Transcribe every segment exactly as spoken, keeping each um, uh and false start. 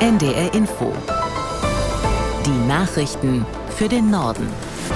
N D R Info. Die Nachrichten für den Norden.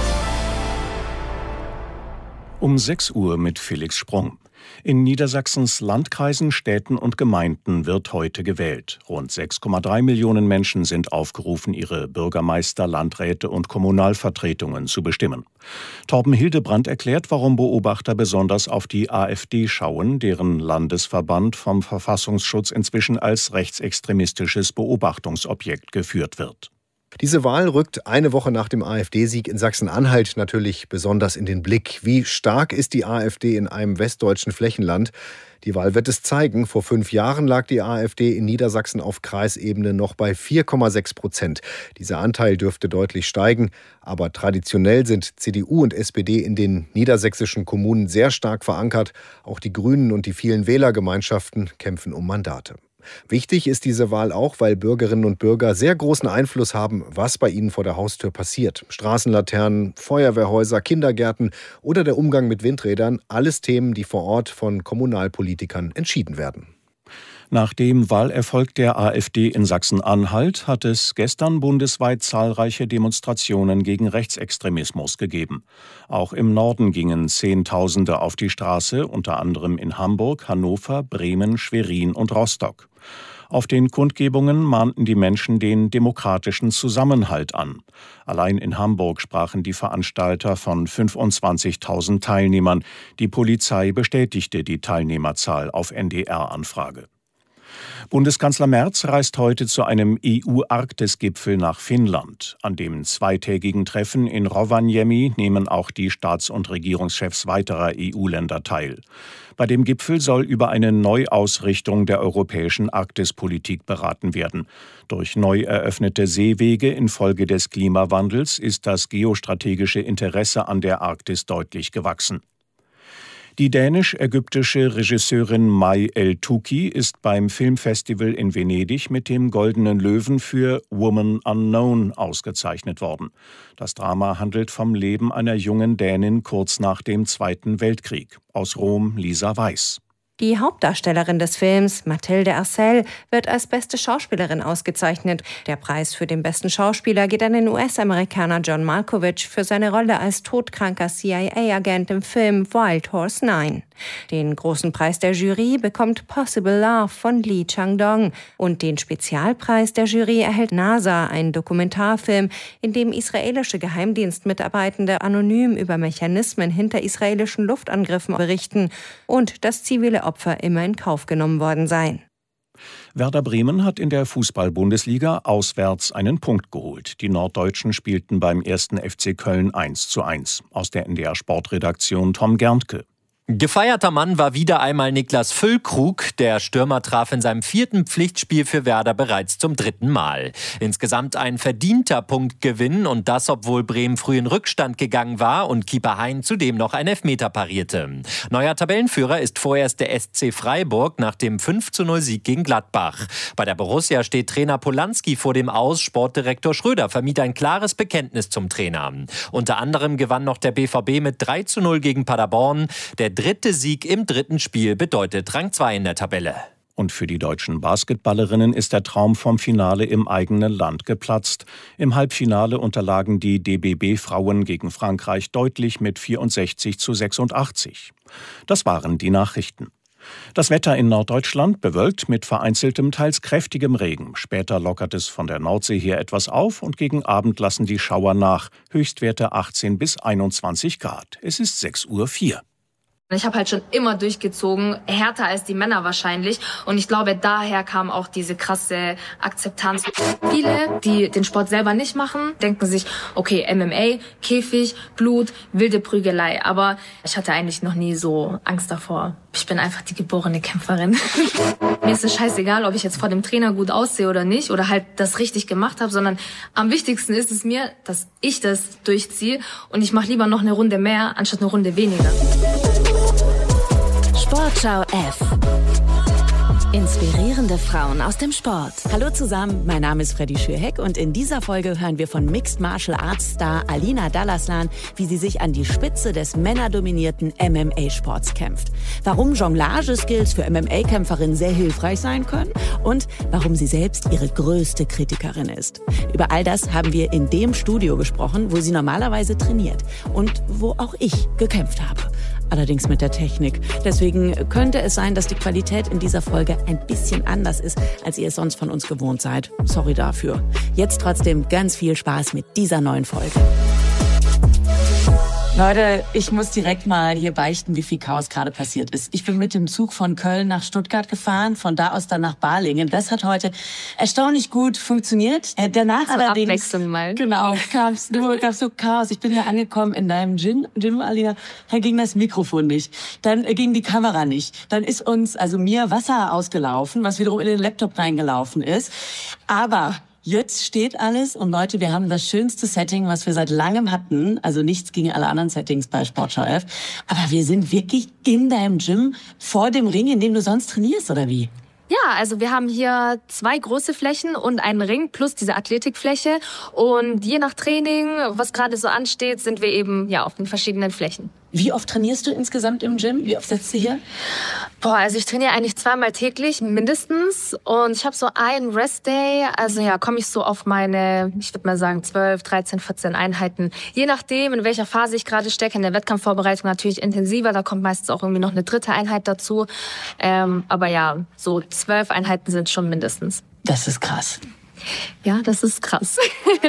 Um sechs Uhr mit Felix Sprung. In Niedersachsens Landkreisen, Städten und Gemeinden wird heute gewählt. Rund sechs Komma drei Millionen Menschen sind aufgerufen, ihre Bürgermeister, Landräte und Kommunalvertretungen zu bestimmen. Torben Hildebrandt erklärt, warum Beobachter besonders auf die AfD schauen, deren Landesverband vom Verfassungsschutz inzwischen als rechtsextremistisches Beobachtungsobjekt geführt wird. Diese Wahl rückt eine Woche nach dem AfD-Sieg in Sachsen-Anhalt natürlich besonders in den Blick. Wie stark ist die AfD in einem westdeutschen Flächenland? Die Wahl wird es zeigen. Vor fünf Jahren lag die AfD in Niedersachsen auf Kreisebene noch bei vier Komma sechs Prozent. Dieser Anteil dürfte deutlich steigen. Aber traditionell sind C D U und S P D in den niedersächsischen Kommunen sehr stark verankert. Auch die Grünen und die vielen Wählergemeinschaften kämpfen um Mandate. Wichtig ist diese Wahl auch, weil Bürgerinnen und Bürger sehr großen Einfluss haben, was bei ihnen vor der Haustür passiert. Straßenlaternen, Feuerwehrhäuser, Kindergärten oder der Umgang mit Windrädern, alles Themen, die vor Ort von Kommunalpolitikern entschieden werden. Nach dem Wahlerfolg der AfD in Sachsen-Anhalt hat es gestern bundesweit zahlreiche Demonstrationen gegen Rechtsextremismus gegeben. Auch im Norden gingen Zehntausende auf die Straße, unter anderem in Hamburg, Hannover, Bremen, Schwerin und Rostock. Auf den Kundgebungen mahnten die Menschen den demokratischen Zusammenhalt an. Allein in Hamburg sprachen die Veranstalter von fünfundzwanzigtausend Teilnehmern. Die Polizei bestätigte die Teilnehmerzahl auf N D R-Anfrage. Bundeskanzler Merz reist heute zu einem E U-Arktis-Gipfel nach Finnland. An dem zweitägigen Treffen in Rovaniemi nehmen auch die Staats- und Regierungschefs weiterer E U-Länder teil. Bei dem Gipfel soll über eine Neuausrichtung der europäischen Arktispolitik beraten werden. Durch neu eröffnete Seewege infolge des Klimawandels ist das geostrategische Interesse an der Arktis deutlich gewachsen. Die dänisch-ägyptische Regisseurin May El-Touki ist beim Filmfestival in Venedig mit dem Goldenen Löwen für Woman Unknown ausgezeichnet worden. Das Drama handelt vom Leben einer jungen Dänin kurz nach dem Zweiten Weltkrieg. Aus Rom Lisa Weiß. Die Hauptdarstellerin des Films, Mathilde Arcel, wird als beste Schauspielerin ausgezeichnet. Der Preis für den besten Schauspieler geht an den U S-Amerikaner John Malkovich für seine Rolle als todkranker C I A-Agent im Film Wild Horse neun. Den großen Preis der Jury bekommt Possible Love von Lee Chang-dong. Und den Spezialpreis der Jury erhält NASA, ein Dokumentarfilm, in dem israelische Geheimdienstmitarbeitende anonym über Mechanismen hinter israelischen Luftangriffen berichten und das zivile Opfer immer in Kauf genommen worden seien. Werder Bremen hat in der Fußball-Bundesliga auswärts einen Punkt geholt. Die Norddeutschen spielten beim ersten F C Köln eins zu eins. Aus der N D R-Sportredaktion Tom Gerntke. Gefeierter Mann war wieder einmal Niklas Füllkrug. Der Stürmer traf in seinem vierten Pflichtspiel für Werder bereits zum dritten Mal. Insgesamt ein verdienter Punktgewinn und das, obwohl Bremen früh in Rückstand gegangen war und Keeper Hein zudem noch einen Elfmeter parierte. Neuer Tabellenführer ist vorerst der S C Freiburg nach dem fünf zu null Sieg gegen Gladbach. Bei der Borussia steht Trainer Polanski vor dem Aus. Sportdirektor Schröder vermied ein klares Bekenntnis zum Trainer. Unter anderem gewann noch der B V B mit drei zu null gegen Paderborn. Der dritte Sieg im dritten Spiel bedeutet Rang zwei in der Tabelle. Und für die deutschen Basketballerinnen ist der Traum vom Finale im eigenen Land geplatzt. Im Halbfinale unterlagen die D B B-Frauen gegen Frankreich deutlich mit vierundsechzig zu sechsundachtzig. Das waren die Nachrichten. Das Wetter in Norddeutschland bewölkt mit vereinzeltem, teils kräftigem Regen. Später lockert es von der Nordsee her etwas auf und gegen Abend lassen die Schauer nach. Höchstwerte achtzehn bis einundzwanzig Grad. Es ist sechs Uhr vier. Ich habe halt schon immer durchgezogen, härter als die Männer wahrscheinlich. Und ich glaube, daher kam auch diese krasse Akzeptanz. Viele, die den Sport selber nicht machen, denken sich, okay, M M A, Käfig, Blut, wilde Prügelei. Aber ich hatte eigentlich noch nie so Angst davor. Ich bin einfach die geborene Kämpferin. Mir ist es scheißegal, ob ich jetzt vor dem Trainer gut aussehe oder nicht oder halt das richtig gemacht habe, sondern am wichtigsten ist es mir, dass ich das durchziehe und ich mache lieber noch eine Runde mehr, anstatt eine Runde weniger. Sportschau F. Inspirierende Frauen aus dem Sport. Hallo zusammen, mein Name ist Freddy Schürheck und in dieser Folge hören wir von Mixed Martial Arts Star Alina Dalaslan, wie sie sich an die Spitze des männerdominierten M M A-Sports kämpft. Warum Jonglage-Skills für M M A-Kämpferinnen sehr hilfreich sein können und warum sie selbst ihre größte Kritikerin ist. Über all das haben wir in dem Studio gesprochen, wo sie normalerweise trainiert und wo auch ich gekämpft habe. Allerdings mit der Technik. Deswegen könnte es sein, dass die Qualität in dieser Folge ein bisschen anders ist, als ihr es sonst von uns gewohnt seid. Sorry dafür. Jetzt trotzdem ganz viel Spaß mit dieser neuen Folge. Leute, ich muss direkt mal hier beichten, wie viel Chaos gerade passiert ist. Ich bin mit dem Zug von Köln nach Stuttgart gefahren, von da aus dann nach Balingen. Das hat heute erstaunlich gut funktioniert. Äh, danach so allerdings, abwechselnd mal. Genau, gab's nur gab's so Chaos. Ich bin hier angekommen in deinem Gym, Gym, Alina. Da ging das Mikrofon nicht, dann äh, ging die Kamera nicht. Dann ist uns, also mir, Wasser ausgelaufen, was wiederum in den Laptop reingelaufen ist. Aber jetzt steht alles und Leute, wir haben das schönste Setting, was wir seit langem hatten. Also nichts gegen alle anderen Settings bei Sportschau F. Aber wir sind wirklich in deinem Gym vor dem Ring, in dem du sonst trainierst, oder wie? Ja, also wir haben hier zwei große Flächen und einen Ring plus diese Athletikfläche. Und je nach Training, was gerade so ansteht, sind wir eben ja auf den verschiedenen Flächen. Wie oft trainierst du insgesamt im Gym? Wie oft setzt du hier? Boah, also ich trainiere eigentlich zweimal täglich mindestens und ich habe so einen Rest-Day. Also ja, komme ich so auf meine, ich würde mal sagen, zwölf, dreizehn, vierzehn Einheiten. Je nachdem, in welcher Phase ich gerade stecke. In der Wettkampfvorbereitung natürlich intensiver, da kommt meistens auch irgendwie noch eine dritte Einheit dazu. Ähm, aber ja, so zwölf Einheiten sind schon mindestens. Das ist krass. Ja, das ist krass.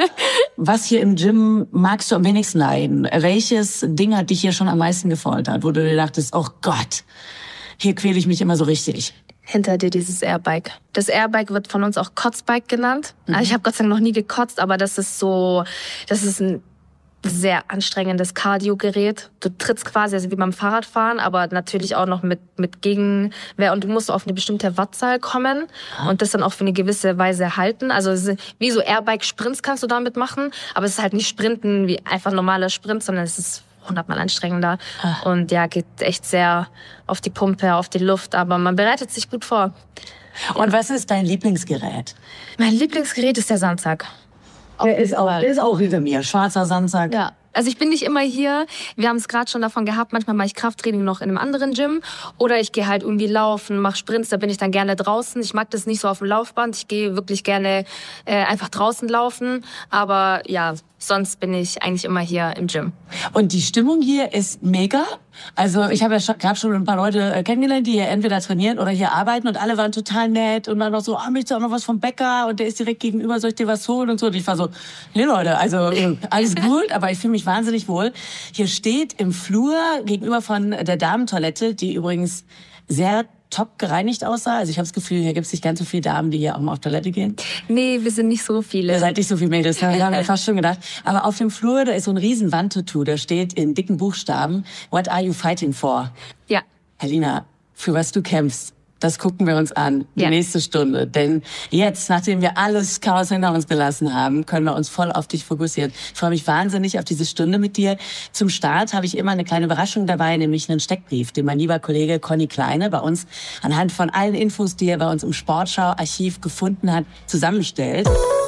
Was hier im Gym magst du am wenigsten leiden? Welches Ding hat dich hier schon am meisten gefoltert, wo du dir dachtest, oh Gott, hier quäle ich mich immer so richtig? Hinter dir dieses Airbike. Das Airbike wird von uns auch Kotzbike genannt. Mhm. Also ich habe Gott sei Dank noch nie gekotzt, aber das ist so, das ist ein sehr anstrengendes Cardio-Gerät. Du trittst quasi also wie beim Fahrradfahren, aber natürlich auch noch mit mit Gegenwehr und du musst auf eine bestimmte Wattzahl kommen und das dann auch für eine gewisse Weise halten. Also wie so Airbike-Sprints kannst du damit machen, aber es ist halt nicht Sprinten wie einfach normaler Sprint, sondern es ist hundertmal anstrengender und ja, geht echt sehr auf die Pumpe, auf die Luft, aber man bereitet sich gut vor. Und was ist dein Lieblingsgerät? Mein Lieblingsgerät ist der Sandsack. Der ist auch, der ist auch hinter mir. Schwarzer Sandsack. Ja. Also ich bin nicht immer hier. Wir haben es gerade schon davon gehabt. Manchmal mache ich Krafttraining noch in einem anderen Gym. Oder ich gehe halt irgendwie laufen, mache Sprints. Da bin ich dann gerne draußen. Ich mag das nicht so auf dem Laufband. Ich gehe wirklich gerne äh, einfach draußen laufen. Aber ja, sonst bin ich eigentlich immer hier im Gym. Und die Stimmung hier ist mega. Also ich habe ja schon, gerade schon ein paar Leute kennengelernt, die hier entweder trainieren oder hier arbeiten und alle waren total nett und dann noch so, ah, möchtest du auch noch was vom Bäcker und der ist direkt gegenüber, soll ich dir was holen und so. Und ich war so, nee Leute, also alles gut, aber ich fühle mich wahnsinnig wohl. Hier steht im Flur gegenüber von der Damentoilette, die übrigens sehr top gereinigt aussah. Also ich habe das Gefühl, hier gibt es nicht ganz so viele Damen, die hier auch mal auf Toilette gehen. Nee, wir sind nicht so viele. Ihr seid nicht so viele Mädels, da haben wir fast schon gedacht. Aber auf dem Flur, da ist so ein riesen Wandtattoo, da steht in dicken Buchstaben, What are you fighting for? Ja. Alina, für was du kämpfst, das gucken wir uns an, die ja. nächste Stunde. Denn jetzt, nachdem wir alles Chaos hinter uns gelassen haben, können wir uns voll auf dich fokussieren. Ich freue mich wahnsinnig auf diese Stunde mit dir. Zum Start habe ich immer eine kleine Überraschung dabei, nämlich einen Steckbrief, den mein lieber Kollege Conny Kleine bei uns anhand von allen Infos, die er bei uns im Sportschau-Archiv gefunden hat, zusammenstellt.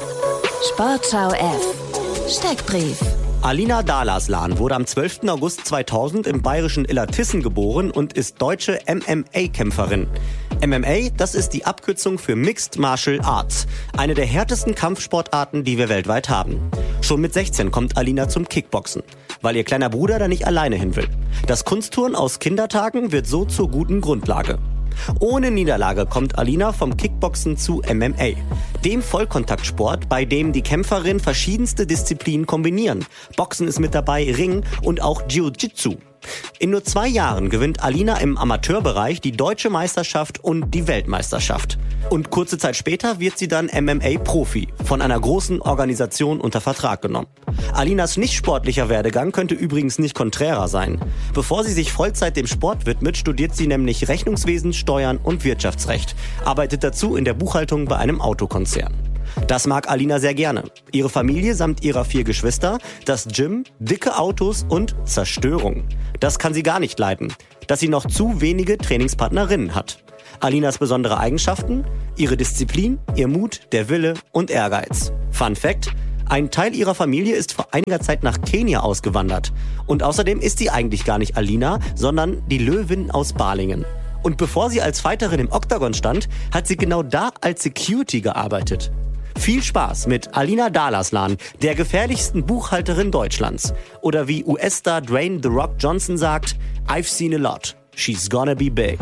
Sportschau F. Steckbrief. Alina Dalaslan wurde am zwölften August zweitausend im bayerischen Illertissen geboren und ist deutsche M M A-Kämpferin. M M A, das ist die Abkürzung für Mixed Martial Arts, eine der härtesten Kampfsportarten, die wir weltweit haben. Schon mit sechzehn kommt Alina zum Kickboxen, weil ihr kleiner Bruder da nicht alleine hin will. Das Kunstturnen aus Kindertagen wird so zur guten Grundlage. Ohne Niederlage kommt Alina vom Kickboxen zu M M A, dem Vollkontaktsport, bei dem die Kämpferinnen verschiedenste Disziplinen kombinieren. Boxen ist mit dabei, Ring und auch Jiu-Jitsu. In nur zwei Jahren gewinnt Alina im Amateurbereich die deutsche Meisterschaft und die Weltmeisterschaft. Und kurze Zeit später wird sie dann M M A-Profi, von einer großen Organisation unter Vertrag genommen. Alinas nicht sportlicher Werdegang könnte übrigens nicht konträrer sein. Bevor sie sich Vollzeit dem Sport widmet, studiert sie nämlich Rechnungswesen, Steuern und Wirtschaftsrecht, arbeitet dazu in der Buchhaltung bei einem Autokonzern. Das mag Alina sehr gerne. Ihre Familie samt ihrer vier Geschwister, das Gym, dicke Autos und Zerstörung. Das kann sie gar nicht leiden, dass sie noch zu wenige Trainingspartnerinnen hat. Alinas besondere Eigenschaften? Ihre Disziplin, ihr Mut, der Wille und Ehrgeiz. Fun Fact: Ein Teil ihrer Familie ist vor einiger Zeit nach Kenia ausgewandert. Und außerdem ist sie eigentlich gar nicht Alina, sondern die Löwin aus Balingen. Und bevor sie als Fighterin im Oktagon stand, hat sie genau da als Security gearbeitet. Viel Spaß mit Alina Dalaslan, der gefährlichsten Buchhalterin Deutschlands. Oder wie U S-Star Dwayne The Rock Johnson sagt, I've seen a lot. She's gonna be big.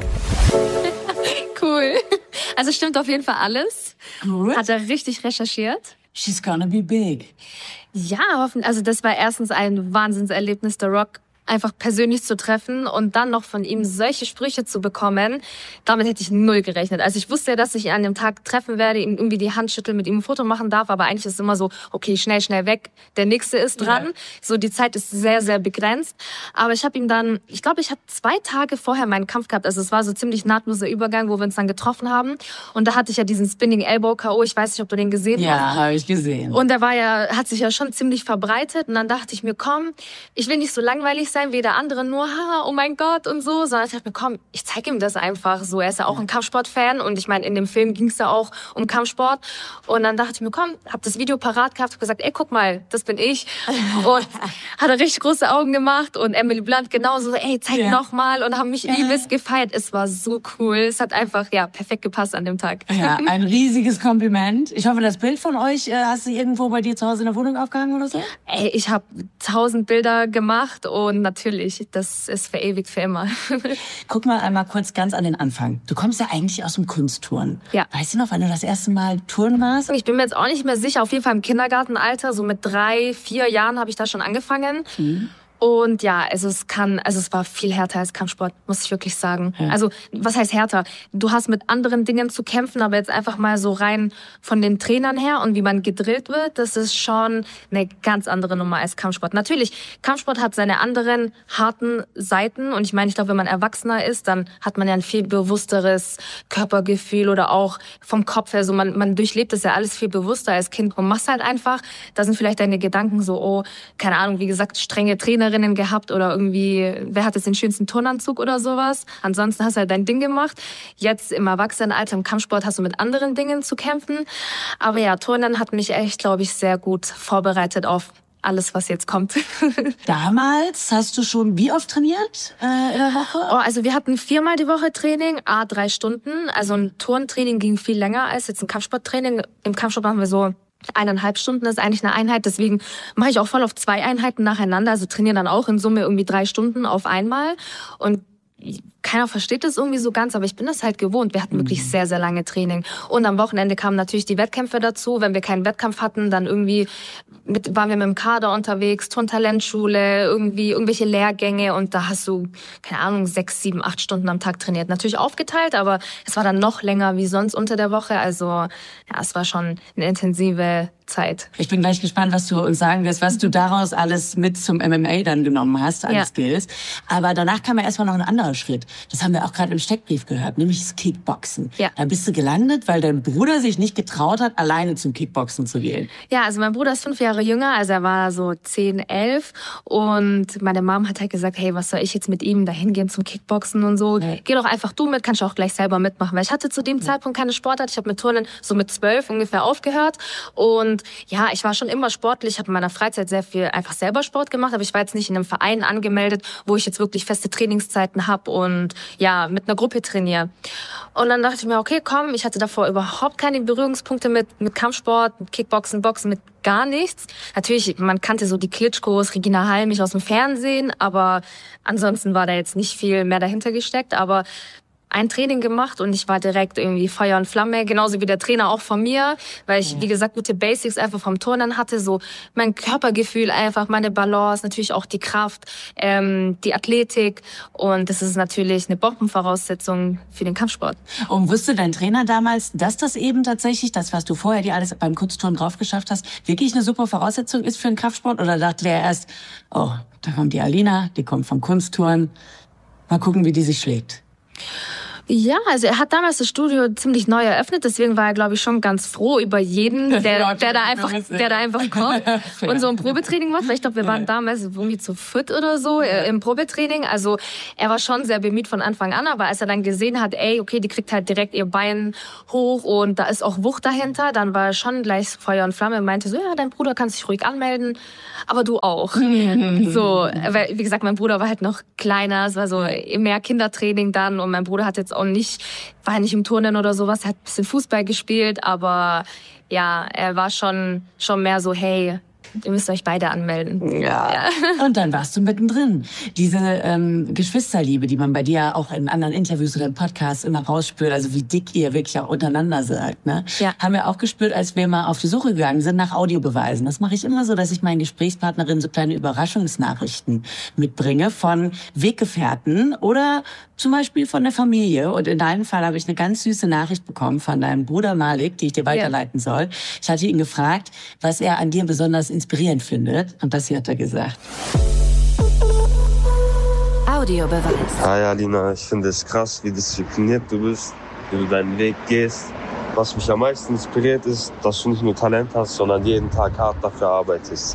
Cool. Also stimmt auf jeden Fall alles. Gut. Hat er richtig recherchiert. She's gonna be big. Ja, also das war erstens ein Wahnsinnserlebnis, The Rock einfach persönlich zu treffen und dann noch von ihm solche Sprüche zu bekommen, damit hätte ich null gerechnet. Also ich wusste ja, dass ich ihn an dem Tag treffen werde, ihm irgendwie die Hand schütteln, mit ihm ein Foto machen darf, aber eigentlich ist es immer so, okay, schnell, schnell weg, der Nächste ist dran. Ja. So, die Zeit ist sehr, sehr begrenzt. Aber ich habe ihm dann, ich glaube, ich habe zwei Tage vorher meinen Kampf gehabt, also es war so ziemlich nahtloser Übergang, wo wir uns dann getroffen haben und da hatte ich ja diesen Spinning Elbow K O, ich weiß nicht, ob du den gesehen ja, hast. Ja, habe ich gesehen. Und der war ja, hat sich ja schon ziemlich verbreitet und dann dachte ich mir, komm, ich will nicht so langweilig sein, wie der andere nur, ha, oh mein Gott und so, sondern ich dachte mir, komm, ich zeige ihm das einfach so. Er ist ja auch ein Kampfsport-Fan und ich meine, in dem Film ging es ja auch um Kampfsport und dann dachte ich mir, komm, hab das Video parat gehabt, hab gesagt, ey, guck mal, das bin ich und hat er richtig große Augen gemacht und Emily Blunt genauso, ey, zeig ja. noch mal und haben mich ja. übelst gefeiert. Es war so cool, es hat einfach, ja, perfekt gepasst an dem Tag. Ja, ein riesiges Kompliment. Ich hoffe, das Bild von euch äh, hast du irgendwo bei dir zu Hause in der Wohnung aufgehangen oder so? Ey, ich habe tausend Bilder gemacht und natürlich, das ist verewigt für immer. Guck mal einmal kurz ganz an den Anfang. Du kommst ja eigentlich aus dem Kunstturnen. Ja. Weißt du noch, wann du das erste Mal turnen warst? Ich bin mir jetzt auch nicht mehr sicher. Auf jeden Fall im Kindergartenalter, so mit drei, vier Jahren habe ich da schon angefangen. Mhm. Und ja, also es kann, also es war viel härter als Kampfsport, muss ich wirklich sagen. Ja. Also was heißt härter? Du hast mit anderen Dingen zu kämpfen, aber jetzt einfach mal so rein von den Trainern her und wie man gedrillt wird, das ist schon eine ganz andere Nummer als Kampfsport. Natürlich, Kampfsport hat seine anderen harten Seiten und ich meine, ich glaube, wenn man erwachsener ist, dann hat man ja ein viel bewussteres Körpergefühl oder auch vom Kopf her, so man, man durchlebt das ja alles viel bewusster als Kind und machst halt einfach, da sind vielleicht deine Gedanken so, oh, keine Ahnung, wie gesagt, strenge Trainer gehabt oder irgendwie, wer hat jetzt den schönsten Turnanzug oder sowas. Ansonsten hast du halt dein Ding gemacht. Jetzt im Erwachsenenalter, im Kampfsport hast du mit anderen Dingen zu kämpfen. Aber ja, Turnen hat mich echt, glaube ich, sehr gut vorbereitet auf alles, was jetzt kommt. Damals hast du schon wie oft trainiert äh, in der Woche? Oh, also wir hatten viermal die Woche Training, a drei Stunden. Also ein Turntraining ging viel länger als jetzt ein Kampfsporttraining. Im Kampfsport machen wir so eineinhalb Stunden ist eigentlich eine Einheit, deswegen mache ich auch voll auf zwei Einheiten nacheinander, also trainiere dann auch in Summe irgendwie drei Stunden auf einmal und keiner versteht das irgendwie so ganz, aber ich bin das halt gewohnt. Wir hatten wirklich sehr, sehr lange Training. Und am Wochenende kamen natürlich die Wettkämpfe dazu. Wenn wir keinen Wettkampf hatten, dann irgendwie mit, waren wir mit dem Kader unterwegs, Turntalentschule, irgendwie irgendwelche Lehrgänge und da hast du, keine Ahnung, sechs, sieben, acht Stunden am Tag trainiert. Natürlich aufgeteilt, aber es war dann noch länger wie sonst unter der Woche. Also ja, es war schon eine intensive Zeit. Ich bin gleich gespannt, was du uns sagen wirst, was du daraus alles mit zum M M A dann genommen hast, an ja. Skills. Aber danach kam ja erstmal noch ein anderer Schritt. Das haben wir auch gerade im Steckbrief gehört, nämlich das Kickboxen. Ja. Da bist du gelandet, weil dein Bruder sich nicht getraut hat, alleine zum Kickboxen zu gehen. Ja, also mein Bruder ist fünf Jahre jünger, also er war so zehn, elf und meine Mom hat halt gesagt, hey, was soll ich jetzt mit ihm dahin gehen zum Kickboxen und so. Ja. Geh doch einfach du mit, kannst du auch gleich selber mitmachen. Weil ich hatte zu dem ja. Zeitpunkt keine Sportart. Ich habe mit Turnen so mit zwölf ungefähr aufgehört und ja, ich war schon immer sportlich. Ich habe in meiner Freizeit sehr viel einfach selber Sport gemacht, aber ich war jetzt nicht in einem Verein angemeldet, wo ich jetzt wirklich feste Trainingszeiten habe und ja, mit einer Gruppe trainiere. Und dann dachte ich mir, okay, komm, ich hatte davor überhaupt keine Berührungspunkte mit, mit Kampfsport, mit Kickboxen, Boxen, mit gar nichts. Natürlich, man kannte so die Klitschkos, Regina Halmich aus dem Fernsehen, aber ansonsten war da jetzt nicht viel mehr dahinter gesteckt, aber ein Training gemacht und ich war direkt irgendwie Feuer und Flamme, genauso wie der Trainer auch von mir, weil ich, wie gesagt, gute Basics einfach vom Turnen hatte, so mein Körpergefühl einfach, meine Balance, natürlich auch die Kraft, ähm, die Athletik und das ist natürlich eine Bombenvoraussetzung für den Kampfsport. Und wusste dein Trainer damals, dass das eben tatsächlich, das, was du vorher dir alles beim Kurzturnen drauf geschafft hast, wirklich eine super Voraussetzung ist für den Kampfsport oder dachte der erst, oh, da kommt die Alina, die kommt vom Kunstturnen, mal gucken, wie die sich schlägt? Ja, also er hat damals das Studio ziemlich neu eröffnet, deswegen war er, glaube ich, schon ganz froh über jeden, der, der, da, einfach, der da einfach kommt und so ein Probetraining macht. Weil ich glaube, wir waren damals irgendwie zu viert oder so im Probetraining. Also er war schon sehr bemüht von Anfang an, aber als er dann gesehen hat, ey, okay, die kriegt halt direkt ihr Bein hoch und da ist auch Wucht dahinter, dann war er schon gleich Feuer und Flamme und meinte so, ja, dein Bruder kann sich ruhig anmelden, aber du auch. So, weil, wie gesagt, mein Bruder war halt noch kleiner, es war so mehr Kindertraining dann und mein Bruder hat jetzt auch nicht, war nicht im Turnen oder sowas, er hat ein bisschen Fußball gespielt, aber ja, er war schon, schon mehr so, hey, ihr müsst euch beide anmelden. Ja. ja. Und dann warst du mittendrin. Diese ähm, Geschwisterliebe, die man bei dir auch in anderen Interviews oder im Podcast immer rausspürt, also wie dick ihr wirklich auch untereinander seid, ne? Ja. Haben wir auch gespürt, als wir mal auf die Suche gegangen sind nach Audiobeweisen. Das mache ich immer so, dass ich meinen Gesprächspartnerinnen so kleine Überraschungsnachrichten mitbringe von Weggefährten oder zum Beispiel von der Familie. Und in deinem Fall habe ich eine ganz süße Nachricht bekommen von deinem Bruder Malik, die ich dir weiterleiten ja. soll. Ich hatte ihn gefragt, was er an dir besonders inspirierend findet. Und das hier hat er gesagt. Audiobeweis. Hi Alina, ich finde es krass, wie diszipliniert du bist, wie du deinen Weg gehst. Was mich am meisten inspiriert ist, dass du nicht nur Talent hast, sondern jeden Tag hart dafür arbeitest.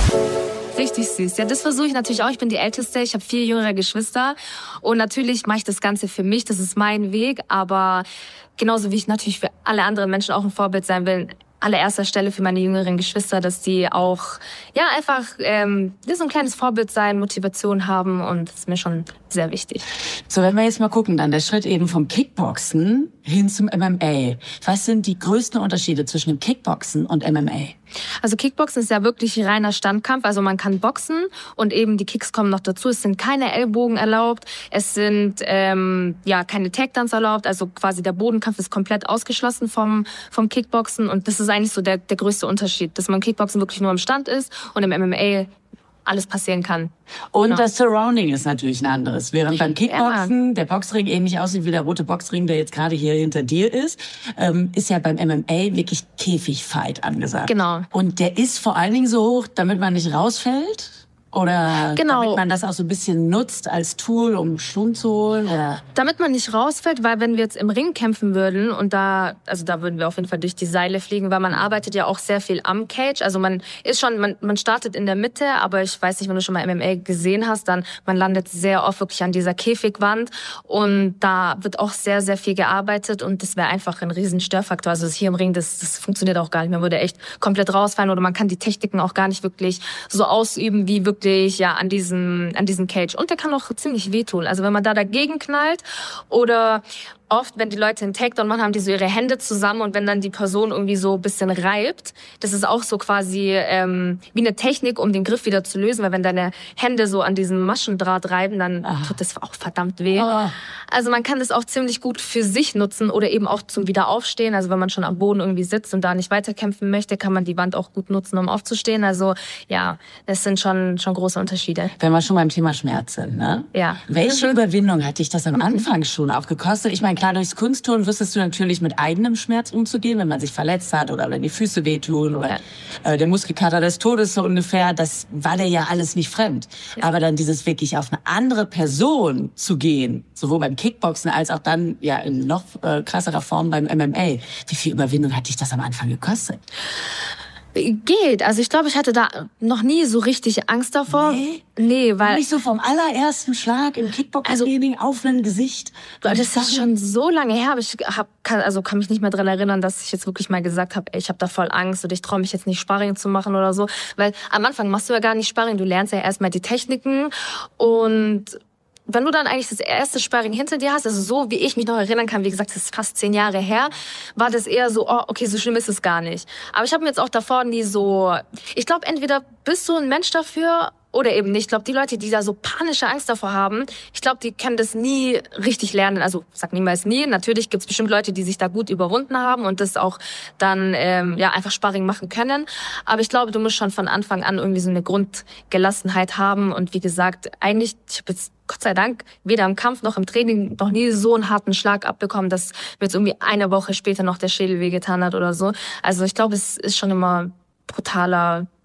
Richtig süß. Ja, das versuche ich natürlich auch. Ich bin die Älteste, ich habe vier jüngere Geschwister und natürlich mache ich das Ganze für mich, das ist mein Weg, aber genauso wie ich natürlich für alle anderen Menschen auch ein Vorbild sein will, allererster Stelle für meine jüngeren Geschwister, dass die auch ja einfach ähm, so ein kleines Vorbild sein, Motivation haben und das ist mir schon sehr wichtig. So, wenn wir jetzt mal gucken, dann der Schritt eben vom Kickboxen hin zum M M A. Was sind die größten Unterschiede zwischen dem Kickboxen und M M A? Also Kickboxen ist ja wirklich reiner Standkampf, also man kann boxen und eben die Kicks kommen noch dazu. Es sind keine Ellbogen erlaubt, es sind ähm, ja keine Takedowns erlaubt, also quasi der Bodenkampf ist komplett ausgeschlossen vom vom Kickboxen und das ist eigentlich so der der größte Unterschied, dass man Kickboxen wirklich nur im Stand ist und im M M A alles passieren kann. Und genau. das Surrounding ist natürlich ein anderes. Während beim Kickboxen ja. der Boxring ähnlich aussieht wie der rote Boxring, der jetzt gerade hier hinter dir ist, ähm, ist ja beim M M A wirklich Käfigfight angesagt. Genau. Und der ist vor allen Dingen so hoch, damit man nicht rausfällt? Oder genau. damit man das auch so ein bisschen nutzt als Tool, um Schwung zu holen? Oder? Damit man nicht rausfällt, weil wenn wir jetzt im Ring kämpfen würden und da, also da würden wir auf jeden Fall durch die Seile fliegen, weil man arbeitet ja auch sehr viel am Cage. Also man ist schon, man, man startet in der Mitte, aber ich weiß nicht, wenn du schon mal M M A gesehen hast, dann man landet sehr oft wirklich an dieser Käfigwand und da wird auch sehr, sehr viel gearbeitet und das wäre einfach ein riesen Störfaktor. Also hier im Ring, das, das funktioniert auch gar nicht. Man würde echt komplett rausfallen oder man kann die Techniken auch gar nicht wirklich so ausüben, wie wirklich ja an diesem an diesem Cage und der kann auch ziemlich wehtun. Also wenn man da dagegen knallt oder oft, wenn die Leute einen Takedown machen, haben die so ihre Hände zusammen und wenn dann die Person irgendwie so ein bisschen reibt, das ist auch so quasi ähm, wie eine Technik, um den Griff wieder zu lösen, weil wenn deine Hände so an diesem Maschendraht reiben, dann ah. tut das auch verdammt weh. Ah. Also man kann das auch ziemlich gut für sich nutzen oder eben auch zum Wiederaufstehen. Also wenn man schon am Boden irgendwie sitzt und da nicht weiterkämpfen möchte, kann man die Wand auch gut nutzen, um aufzustehen. Also ja, das sind schon schon große Unterschiede. Wenn wir schon beim Thema Schmerz sind, ne? Ja. Welche Überwindung hat dich das am Anfang schon auch gekostet? Ich meine, klar, durchs Kunstturnen wüsstest du natürlich mit eigenem Schmerz umzugehen, wenn man sich verletzt hat oder wenn die Füße wehtun oder ja. äh, der Muskelkater des Todes so ungefähr. Das war dir ja alles nicht fremd. Ja. Aber dann dieses wirklich auf eine andere Person zu gehen, sowohl beim Kickboxen als auch dann ja in noch äh, krasserer Form beim M M A. Wie viel Überwindung hat dich das am Anfang gekostet? Geht. Also ich glaube, ich hatte da noch nie so richtig Angst davor. Nee? Nee, weil... Nicht so vom allerersten Schlag im Kickboxing also, auf ein Gesicht. Das ist schon so lange her, aber ich hab, kann, also kann mich nicht mehr dran erinnern, dass ich jetzt wirklich mal gesagt habe, ich habe da voll Angst und ich traue mich jetzt nicht Sparring zu machen oder so. Weil am Anfang machst du ja gar nicht Sparring, du lernst ja erstmal die Techniken und... Wenn du dann eigentlich das erste Sparring hinter dir hast, also so wie ich mich noch erinnern kann, wie gesagt, das ist fast zehn Jahre her, war das eher so, oh, okay, so schlimm ist es gar nicht. Aber ich habe mir jetzt auch davor nie so, ich glaube, entweder bist du ein Mensch dafür oder eben nicht. Ich glaube, die Leute, die da so panische Angst davor haben, ich glaube, die können das nie richtig lernen. Also sag niemals nie. Natürlich gibt's bestimmt Leute, die sich da gut überwunden haben und das auch dann ähm, ja einfach Sparring machen können. Aber ich glaube, du musst schon von Anfang an irgendwie so eine Grundgelassenheit haben. Und wie gesagt, eigentlich, ich habe jetzt Gott sei Dank weder im Kampf noch im Training noch nie so einen harten Schlag abbekommen, dass mir jetzt irgendwie eine Woche später noch der Schädel wehgetan hat oder so. Also ich glaube, es ist schon immer brutaler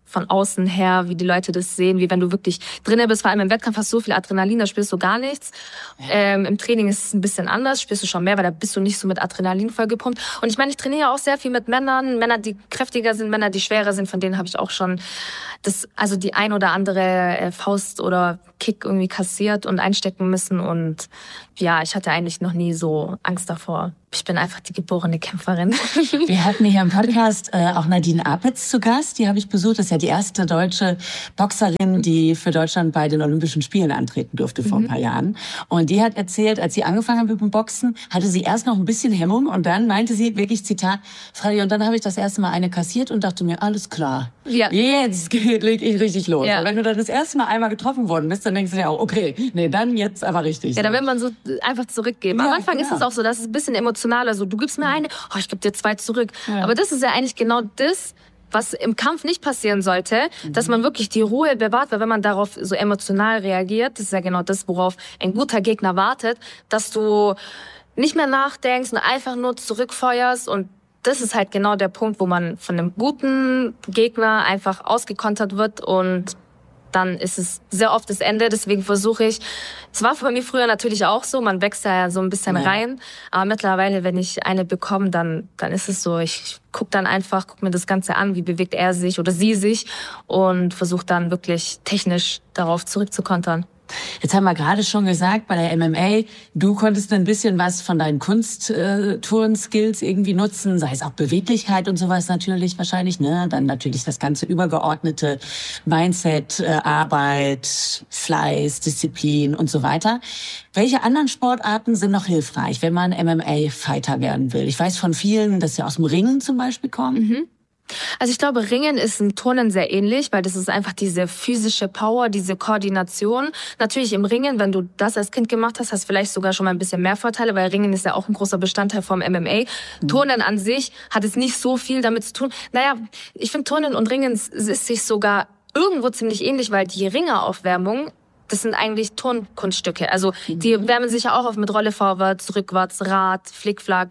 von außen her, wie die Leute das sehen, wie wenn du wirklich drinnen bist. Vor allem im Wettkampf hast du so viel Adrenalin, da spürst du gar nichts. Ähm, Im Training ist es ein bisschen anders, spürst du schon mehr, weil da bist du nicht so mit Adrenalin vollgepumpt. Und ich meine, ich trainiere auch sehr viel mit Männern, Männer, die kräftiger sind, Männer, die schwerer sind, von denen habe ich auch schon das, also die ein oder andere Faust oder Kick irgendwie kassiert und einstecken müssen. Und ja, ich hatte eigentlich noch nie so Angst davor. Ich bin einfach die geborene Kämpferin. Wir hatten hier im Podcast äh, auch Nadine Apitz zu Gast. Die habe ich besucht. Das ist ja die erste deutsche Boxerin, die für Deutschland bei den Olympischen Spielen antreten durfte vor mhm. ein paar Jahren. Und die hat erzählt, als sie angefangen hat mit dem Boxen, hatte sie erst noch ein bisschen Hemmung. Und dann meinte sie wirklich, Zitat, Fredi, und dann habe ich das erste Mal eine kassiert und dachte mir, alles klar. Ja. Jetzt leg ich richtig los. Ja. Und wenn du dann das erste Mal einmal getroffen worden bist, dann denkst du dir auch, okay, nee, dann jetzt aber richtig. Ja, dann will man so einfach zurückgeben. Ja, Am Anfang ja. ist es auch so, dass es ein bisschen emotionaler so, du gibst mir eine, oh, ich gebe dir zwei zurück. Ja. Aber das ist ja eigentlich genau das, was im Kampf nicht passieren sollte, mhm. dass man wirklich die Ruhe bewahrt, weil wenn man darauf so emotional reagiert, das ist ja genau das, worauf ein guter Gegner wartet, dass du nicht mehr nachdenkst und einfach nur zurückfeuerst. Und das ist halt genau der Punkt, wo man von einem guten Gegner einfach ausgekontert wird und dann ist es sehr oft das Ende. Deswegen versuche ich, es war bei mir früher natürlich auch so, man wächst ja so ein bisschen ja. rein. Aber mittlerweile, wenn ich eine bekomme, dann, dann ist es so, ich gucke dann einfach, gucke mir das Ganze an, wie bewegt er sich oder sie sich und versuche dann wirklich technisch darauf zurückzukontern. Jetzt haben wir gerade schon gesagt, bei der M M A, du konntest ein bisschen was von deinen Kunstturn-Skills irgendwie nutzen, sei es auch Beweglichkeit und sowas natürlich wahrscheinlich, ne? Dann natürlich das ganze übergeordnete Mindset, äh, Arbeit, Fleiß, Disziplin und so weiter. Welche anderen Sportarten sind noch hilfreich, wenn man M M A-Fighter werden will? Ich weiß von vielen, dass sie aus dem Ringen zum Beispiel kommen. Mhm. Also ich glaube, Ringen ist im Turnen sehr ähnlich, weil das ist einfach diese physische Power, diese Koordination. Natürlich im Ringen, wenn du das als Kind gemacht hast, hast du vielleicht sogar schon mal ein bisschen mehr Vorteile, weil Ringen ist ja auch ein großer Bestandteil vom M M A. Mhm. Turnen an sich hat es nicht so viel damit zu tun. Naja, ich finde Turnen und Ringen ist sich sogar irgendwo ziemlich ähnlich, weil die Ringeraufwärmung, das sind eigentlich Turnkunststücke. Also die wärmen sich ja auch auf mit Rolle vorwärts, rückwärts, Rad, Flickflack,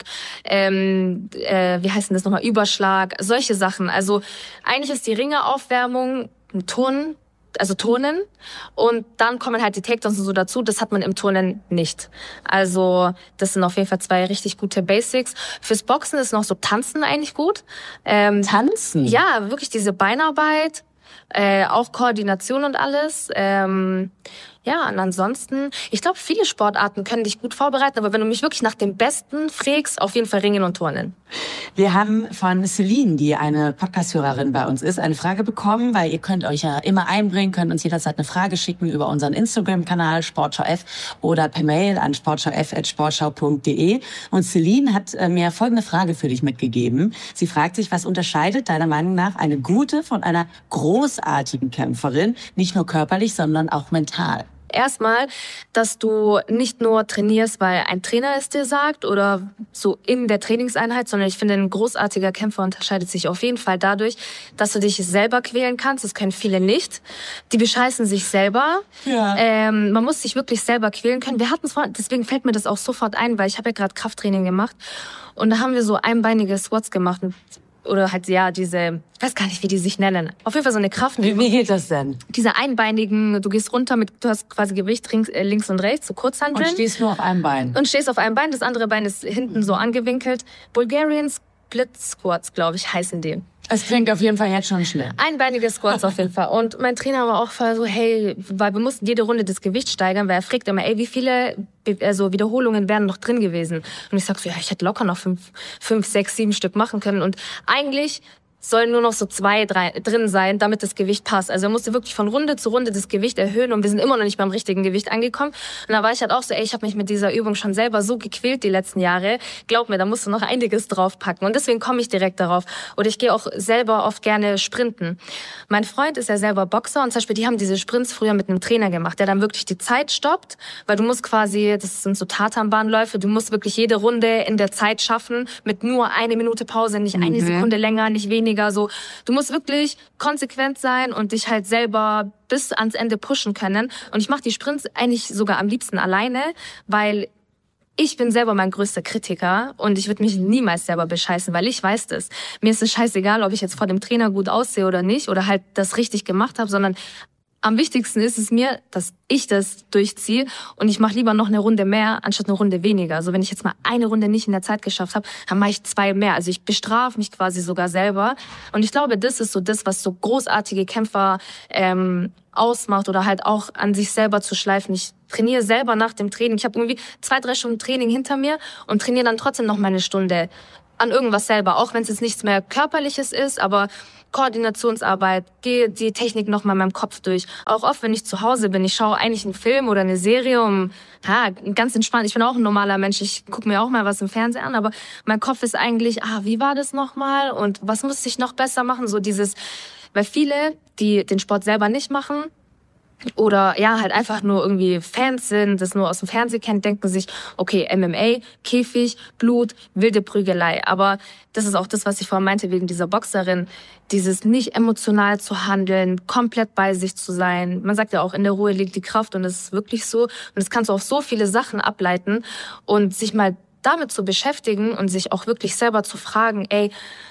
ähm, äh, wie heißt denn das nochmal, Überschlag, solche Sachen. Also eigentlich ist die Ringeraufwärmung ein Turnen, also Turnen und dann kommen halt die Takedowns und so dazu. Das hat man im Turnen nicht. Also das sind auf jeden Fall zwei richtig gute Basics. Fürs Boxen ist noch so Tanzen eigentlich gut. Ähm, Tanzen? Ja, wirklich diese Beinarbeit. Äh, auch Koordination und alles. Ähm, ja, und ansonsten, ich glaube, viele Sportarten können dich gut vorbereiten, aber wenn du mich wirklich nach dem Besten fragst, auf jeden Fall Ringen und Turnen. Wir haben von Celine, die eine Podcast-Hörerin bei uns ist, eine Frage bekommen, weil ihr könnt euch ja immer einbringen, könnt uns jederzeit eine Frage schicken über unseren Instagram-Kanal SportschauF oder per Mail an sportschauF at sportschau punkt de. Und Celine hat mir folgende Frage für dich mitgegeben. Sie fragt sich, was unterscheidet deiner Meinung nach eine gute von einer großartigen Kämpferin, nicht nur körperlich, sondern auch mental? Erstmal, dass du nicht nur trainierst, weil ein Trainer es dir sagt oder so in der Trainingseinheit, sondern ich finde, ein großartiger Kämpfer unterscheidet sich auf jeden Fall dadurch, dass du dich selber quälen kannst. Das können viele nicht. Die bescheißen sich selber. Ja. Ähm, man muss sich wirklich selber quälen können. Wir hatten es vorhin, deswegen fällt mir das auch sofort ein, weil ich habe ja gerade Krafttraining gemacht und da haben wir so einbeinige Squats gemacht. Oder halt, ja, diese, ich weiß gar nicht, wie die sich nennen. Auf jeden Fall so eine Kraft. Wie, wie geht das denn? Diese einbeinigen, du gehst runter mit, du hast quasi Gewicht links, äh, links und rechts, so Kurzhanteln. Und stehst nur auf einem Bein. Und stehst auf einem Bein, das andere Bein ist hinten so angewinkelt. Bulgarian Split Squats, glaube ich, heißen die. Es klingt auf jeden Fall jetzt schon schnell. Einbeinige Squats auf jeden Fall. Und mein Trainer war auch voll so, hey, weil wir mussten jede Runde das Gewicht steigern, weil er fragt immer, ey, wie viele also Wiederholungen wären noch drin gewesen? Und ich sag so, ja, ich hätte locker noch fünf, fünf, sechs, sieben Stück machen können. Und eigentlich sollen nur noch so zwei, drei drin sein, damit das Gewicht passt. Also er musste wirklich von Runde zu Runde das Gewicht erhöhen und wir sind immer noch nicht beim richtigen Gewicht angekommen. Und da war ich halt auch so, ey, ich habe mich mit dieser Übung schon selber so gequält die letzten Jahre. Glaub mir, da musst du noch einiges draufpacken. Und deswegen komme ich direkt darauf. Oder ich gehe auch selber oft gerne sprinten. Mein Freund ist ja selber Boxer und zum Beispiel, die haben diese Sprints früher mit einem Trainer gemacht, der dann wirklich die Zeit stoppt, weil du musst quasi, das sind so Tatanbahnläufe, du musst wirklich jede Runde in der Zeit schaffen, mit nur eine Minute Pause, nicht eine mhm. Sekunde länger, nicht weniger. So, du musst wirklich konsequent sein und dich halt selber bis ans Ende pushen können. Und ich mache die Sprints eigentlich sogar am liebsten alleine, weil ich bin selber mein größter Kritiker und ich würde mich niemals selber bescheißen, weil ich weiß das. Mir ist es scheißegal, ob ich jetzt vor dem Trainer gut aussehe oder nicht oder halt das richtig gemacht habe, sondern am wichtigsten ist es mir, dass ich das durchziehe und ich mache lieber noch eine Runde mehr, anstatt eine Runde weniger. Also wenn ich jetzt mal eine Runde nicht in der Zeit geschafft habe, dann mache ich zwei mehr. Also ich bestrafe mich quasi sogar selber. Und ich glaube, das ist so das, was so großartige Kämpfer ähm, ausmacht oder halt auch an sich selber zu schleifen. Ich trainiere selber nach dem Training. Ich habe irgendwie zwei, drei Stunden Training hinter mir und trainiere dann trotzdem noch mal eine Stunde an irgendwas selber, auch wenn es jetzt nichts mehr Körperliches ist, aber Koordinationsarbeit, gehe die Technik noch mal in meinem Kopf durch. Auch oft, wenn ich zu Hause bin, ich schaue eigentlich einen Film oder eine Serie, um ja, ganz entspannt. Ich bin auch ein normaler Mensch, ich gucke mir auch mal was im Fernsehen an, aber mein Kopf ist eigentlich, ah, wie war das nochmal und was muss ich noch besser machen? So dieses, weil viele, die den Sport selber nicht machen, oder ja, halt einfach nur irgendwie Fans sind, das nur aus dem Fernsehen kennen, denken sich, okay, M M A, Käfig, Blut, wilde Prügelei. Aber das ist auch das, was ich vorhin meinte wegen dieser Boxerin. Dieses nicht emotional zu handeln, komplett bei sich zu sein. Man sagt ja auch, in der Ruhe liegt die Kraft und das ist wirklich so. Und das kannst du auf so viele Sachen ableiten und sich mal damit zu beschäftigen und sich auch wirklich selber zu fragen, ey,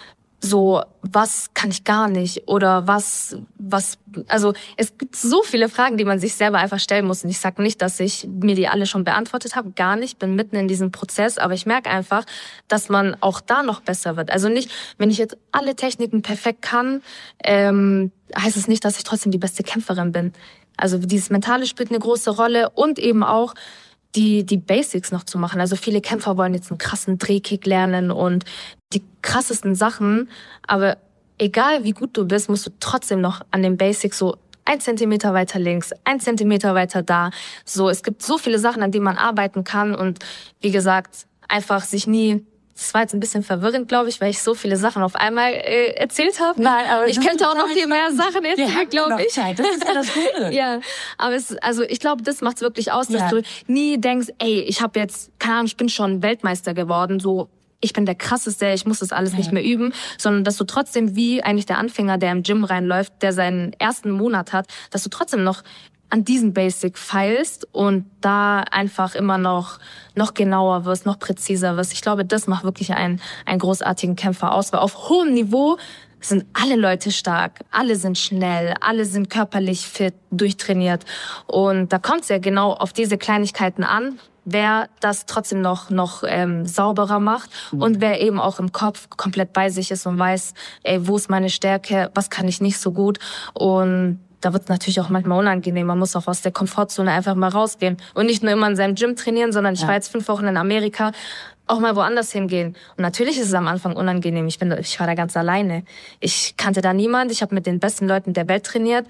so, was kann ich gar nicht oder was, was, also es gibt so viele Fragen, die man sich selber einfach stellen muss und ich sage nicht, dass ich mir die alle schon beantwortet habe, gar nicht, bin mitten in diesem Prozess, aber ich merke einfach, dass man auch da noch besser wird. Also nicht, wenn ich jetzt alle Techniken perfekt kann, ähm, heißt es nicht, dass ich trotzdem die beste Kämpferin bin. Also dieses Mentale spielt eine große Rolle und eben auch die die Basics noch zu machen. Also viele Kämpfer wollen jetzt einen krassen Drehkick lernen und die krassesten Sachen, aber egal wie gut du bist, musst du trotzdem noch an den Basics so ein Zentimeter weiter links, ein Zentimeter weiter da. So, es gibt so viele Sachen, an denen man arbeiten kann und wie gesagt, einfach sich nie. Das war jetzt ein bisschen verwirrend, glaube ich, weil ich so viele Sachen auf einmal äh, erzählt habe. Nein, aber ich könnte auch noch viel mehr Sachen erzählen, glaube ich. Zeit. Das ist ja das Gute. Ja, aber es, also ich glaube, das macht's wirklich aus, dass ja. du nie denkst, ey, ich habe jetzt, keine Ahnung, ich bin schon Weltmeister geworden, so ich bin der Krasseste, ich muss das alles ja. nicht mehr üben, sondern dass du trotzdem wie eigentlich der Anfänger, der im Gym reinläuft, der seinen ersten Monat hat, dass du trotzdem noch an diesen Basic feilst und da einfach immer noch noch genauer wirst, noch präziser wirst. Ich glaube, das macht wirklich einen einen großartigen Kämpfer aus, weil auf hohem Niveau sind alle Leute stark, alle sind schnell, alle sind körperlich fit, durchtrainiert und da kommt es ja genau auf diese Kleinigkeiten an, wer das trotzdem noch noch ähm, sauberer macht und wer eben auch im Kopf komplett bei sich ist und weiß, ey, wo ist meine Stärke, was kann ich nicht so gut und da wird es natürlich auch manchmal unangenehm. Man muss auch aus der Komfortzone einfach mal rausgehen. Und nicht nur immer in seinem Gym trainieren, sondern ich ja. war jetzt fünf Wochen in Amerika, auch mal woanders hingehen. Und natürlich ist es am Anfang unangenehm. Ich bin, ich war da ganz alleine. Ich kannte da niemand. Ich habe mit den besten Leuten der Welt trainiert.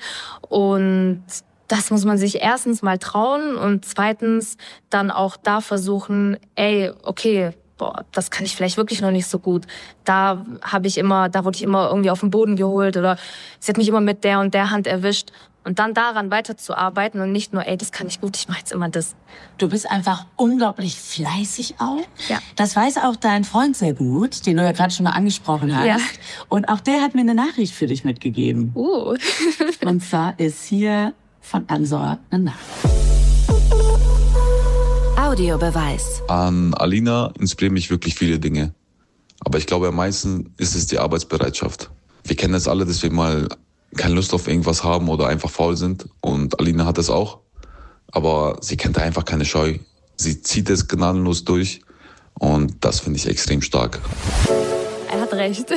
Und das muss man sich erstens mal trauen und zweitens dann auch da versuchen, ey, okay, boah, das kann ich vielleicht wirklich noch nicht so gut. Da habe ich immer, da wurde ich immer irgendwie auf den Boden geholt oder sie hat mich immer mit der und der Hand erwischt. Und dann daran weiterzuarbeiten und nicht nur, ey, das kann ich gut, ich mache jetzt immer das. Du bist einfach unglaublich fleißig auch. Ja. Das weiß auch dein Freund sehr gut, den du ja gerade schon mal angesprochen hast. Ja. Und auch der hat mir eine Nachricht für dich mitgegeben. Uh. Und zwar ist hier von Ansor eine Nachricht. Audiobeweis. An Alina inspirieren mich wirklich viele Dinge. Aber ich glaube, am meisten ist es die Arbeitsbereitschaft. Wir kennen das alle, dass wir mal keine Lust auf irgendwas haben oder einfach faul sind. Und Alina hat es auch. Aber sie kennt einfach keine Scheu. Sie zieht es gnadenlos durch. Und das finde ich extrem stark. Er hat recht.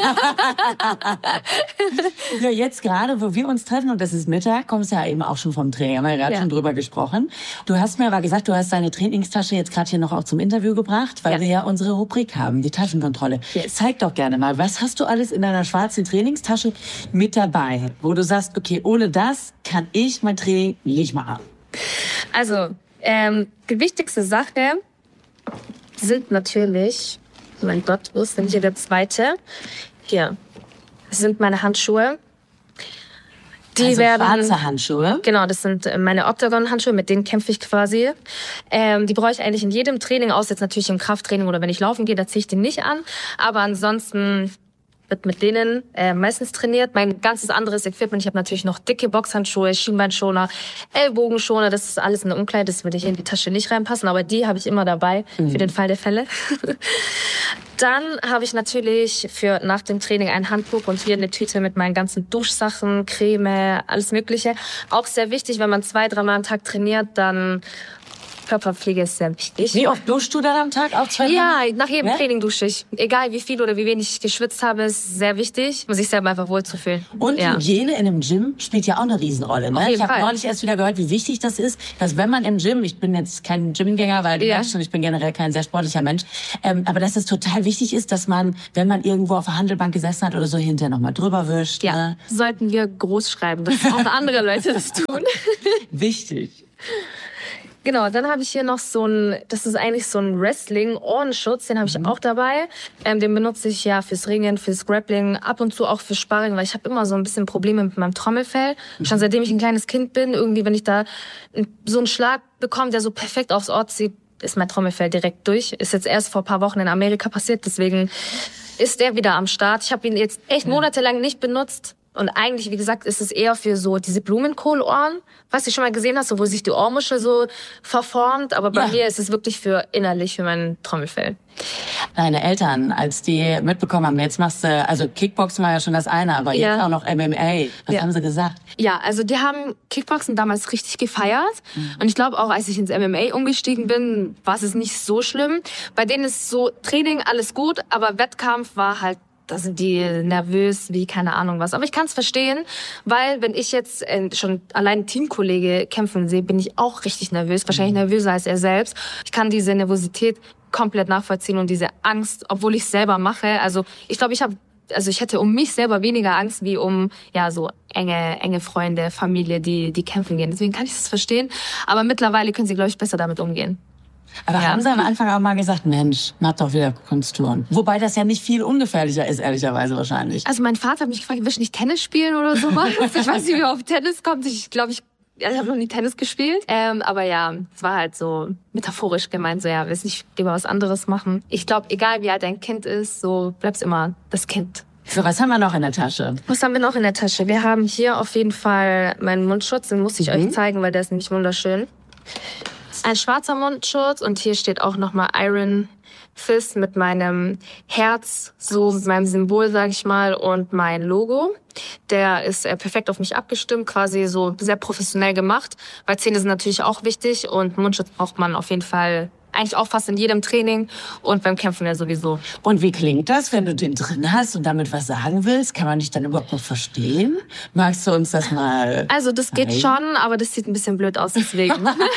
Ja, jetzt gerade, wo wir uns treffen, und das ist Mittag, kommst du ja eben auch schon vom Training. Haben wir ja gerade ja. schon drüber gesprochen. Du hast mir aber gesagt, du hast deine Trainingstasche jetzt gerade hier noch auch zum Interview gebracht, weil ja. wir ja unsere Rubrik haben, die Taschenkontrolle. Yes. Zeig doch gerne mal, was hast du alles in deiner schwarzen Trainingstasche mit dabei, wo du sagst, okay, ohne das kann ich mein Training nicht machen. Also, ähm, die wichtigste Sache sind natürlich... Mein Gott, wo ist denn hier der zweite? Hier. Das sind meine Handschuhe. Die also werden schwarze Handschuhe? Genau, das sind meine Octagon-Handschuhe, mit denen kämpfe ich quasi. Ähm, die brauche ich eigentlich in jedem Training, außer jetzt natürlich im Krafttraining oder wenn ich laufen gehe, da ziehe ich die nicht an. Aber ansonsten wird mit denen äh, meistens trainiert. Mein ganzes anderes Equipment, ich habe natürlich noch dicke Boxhandschuhe, Schienbeinschoner, Ellbogenschoner, das ist alles in der Umkleide, das würde ich in die Tasche nicht reinpassen, aber die habe ich immer dabei, mhm. für den Fall der Fälle. Dann habe ich natürlich für nach dem Training ein Handtuch und hier eine Tüte mit meinen ganzen Duschsachen, Creme, alles Mögliche. Auch sehr wichtig, wenn man zwei, dreimal am Tag trainiert, dann Körperpflege ist sehr wichtig. Wie oft duschst du dann am Tag? Auch zwei Ja, nach jedem ja? Training dusche ich. Egal wie viel oder wie wenig ich geschwitzt habe, ist sehr wichtig, um sich selber einfach wohlzufühlen. Und ja. Hygiene in einem Gym spielt ja auch eine Riesenrolle. Ne? Ich habe neulich erst wieder gehört, wie wichtig das ist, dass wenn man im Gym, ich bin jetzt kein Gymgänger, weil du ja. merkst schon, ich bin generell kein sehr sportlicher Mensch, ähm, aber dass es total wichtig ist, dass man, wenn man irgendwo auf der Handelbank gesessen hat oder so, hinterher nochmal drüber wischt. Ja, ne? sollten wir groß schreiben, dass auch andere Leute das tun. Wichtig. Genau, dann habe ich hier noch so ein, das ist eigentlich so ein Wrestling-Ohrenschutz, den habe ich mhm. auch dabei. Ähm, den benutze ich ja fürs Ringen, fürs Grappling, ab und zu auch für Sparring, weil ich habe immer so ein bisschen Probleme mit meinem Trommelfell. Mhm. Schon seitdem ich ein kleines Kind bin, irgendwie, wenn ich da so einen Schlag bekomme, der so perfekt aufs Ort zieht, ist mein Trommelfell direkt durch. Ist jetzt erst vor ein paar Wochen in Amerika passiert, deswegen ist der wieder am Start. Ich habe ihn jetzt echt monatelang nicht benutzt. Und eigentlich, wie gesagt, ist es eher für so diese Blumenkohlohren, was du schon mal gesehen hast, so, wo sich die Ohrmuschel so verformt. Aber bei ja. mir ist es wirklich für innerlich, für mein Trommelfell. Deine Eltern, als die mitbekommen haben, jetzt machst du, also Kickboxen war ja schon das eine, aber ja. jetzt auch noch M M A. Was ja. haben sie gesagt? Ja, also die haben Kickboxen damals richtig gefeiert. Mhm. Und ich glaube auch, als ich ins M M A umgestiegen bin, war es nicht so schlimm. Bei denen ist so Training alles gut, aber Wettkampf war halt, da sind die nervös wie keine Ahnung was. Aber ich kann es verstehen, weil wenn ich jetzt äh, schon allein Teamkollege kämpfen sehe, bin ich auch richtig nervös. Wahrscheinlich nervöser als er selbst. Ich kann diese Nervosität komplett nachvollziehen und diese Angst, obwohl ich es selber mache. Also ich glaube, ich habe, also ich hätte um mich selber weniger Angst wie um ja so enge enge Freunde, Familie, die die kämpfen gehen. Deswegen kann ich das verstehen. Aber mittlerweile können sie, glaube ich, besser damit umgehen. Aber ja. haben sie am Anfang auch mal gesagt, Mensch, mach doch wieder Kunsttouren. Wobei das ja nicht viel ungefährlicher ist, ehrlicherweise wahrscheinlich. Also mein Vater hat mich gefragt, willst du nicht Tennis spielen oder sowas? Ich weiß nicht, wie er auf Tennis kommt. Ich glaube, ich, ja, ich habe noch nie Tennis gespielt. Ähm, aber ja, es war halt so metaphorisch gemeint, so ja, willst nicht lieber was anderes machen. Ich glaube, egal wie alt dein Kind ist, so bleibst immer das Kind. So, was haben wir noch in der Tasche? Was haben wir noch in der Tasche? Wir haben hier auf jeden Fall meinen Mundschutz, den muss ich mhm. euch zeigen, weil der ist nämlich wunderschön. Ein schwarzer Mundschutz und hier steht auch nochmal Iron Fist mit meinem Herz, so mit meinem Symbol, sag ich mal, und mein Logo. Der ist äh, perfekt auf mich abgestimmt, quasi so sehr professionell gemacht, weil Zähne sind natürlich auch wichtig und Mundschutz braucht man auf jeden Fall eigentlich auch fast in jedem Training und beim Kämpfen ja sowieso. Und wie klingt das, wenn du den drin hast und damit was sagen willst? Kann man dich dann überhaupt noch verstehen? Magst du uns das mal Also das geht zeigen? schon, aber das sieht ein bisschen blöd aus, deswegen.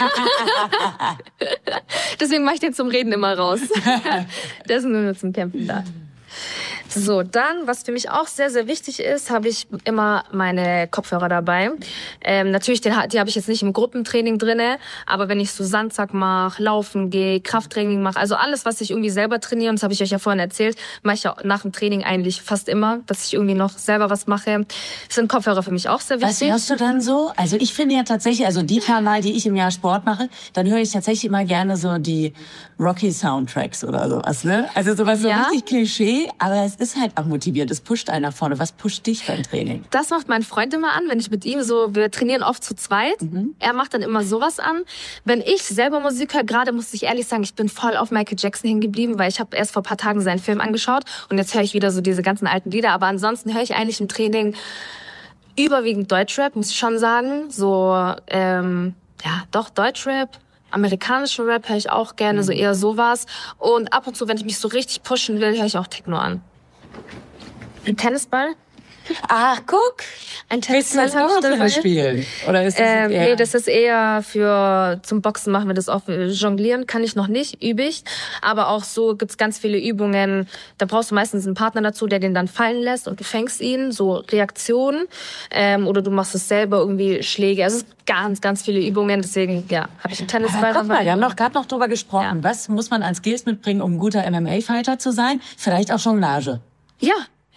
Deswegen mache ich den zum Reden immer raus. Der ist nur zum Kämpfen da. So, dann, was für mich auch sehr, sehr wichtig ist, habe ich immer meine Kopfhörer dabei. Ähm, natürlich, den, die habe ich jetzt nicht im Gruppentraining drinne, aber wenn ich so Sandsack mache, Laufen gehe, Krafttraining mache, also alles, was ich irgendwie selber trainiere, und das habe ich euch ja vorhin erzählt, mache ich ja nach dem Training eigentlich fast immer, dass ich irgendwie noch selber was mache. Sind Kopfhörer für mich auch sehr wichtig. Was hörst du dann so? Also ich finde ja tatsächlich, also die Mal, die ich im Jahr Sport mache, dann höre ich tatsächlich immer gerne so die Rocky-Soundtracks oder sowas, ne? Also sowas so ja? richtig Klischee, aber es ist halt auch motiviert. Es pusht einen nach vorne. Was pusht dich beim Training? Das macht mein Freund immer an, wenn ich mit ihm so, wir trainieren oft zu zweit. Mhm. Er macht dann immer sowas an. Wenn ich selber Musik höre, gerade muss ich ehrlich sagen, ich bin voll auf Michael Jackson hängen geblieben, weil ich habe erst vor ein paar Tagen seinen Film angeschaut und jetzt höre ich wieder so diese ganzen alten Lieder. Aber ansonsten höre ich eigentlich im Training überwiegend Deutschrap, muss ich schon sagen. So, ähm, ja, doch Deutschrap. Amerikanischen Rap höre ich auch gerne, mhm. so eher sowas. Und ab und zu, wenn ich mich so richtig pushen will, höre ich auch Techno an. Ein Tennisball? Ach, guck. Ein Tennisball habe ich dabei. Spielen? Oder ist das ähm, eher? Nee, das ist eher für, zum Boxen machen wir das auch. Jonglieren kann ich noch nicht, übe ich. Aber auch so gibt's ganz viele Übungen. Da brauchst du meistens einen Partner dazu, der den dann fallen lässt und du fängst ihn. So Reaktionen. Ähm, oder du machst es selber irgendwie Schläge. Also es gibt ganz, ganz viele Übungen. Deswegen, ja, habe ich einen Tennisball. Ja, guck mal, wir haben noch gerade noch drüber gesprochen. Ja. Was muss man an Skills mitbringen, um ein guter M M A-Fighter zu sein? Vielleicht auch Jonglage. Ja.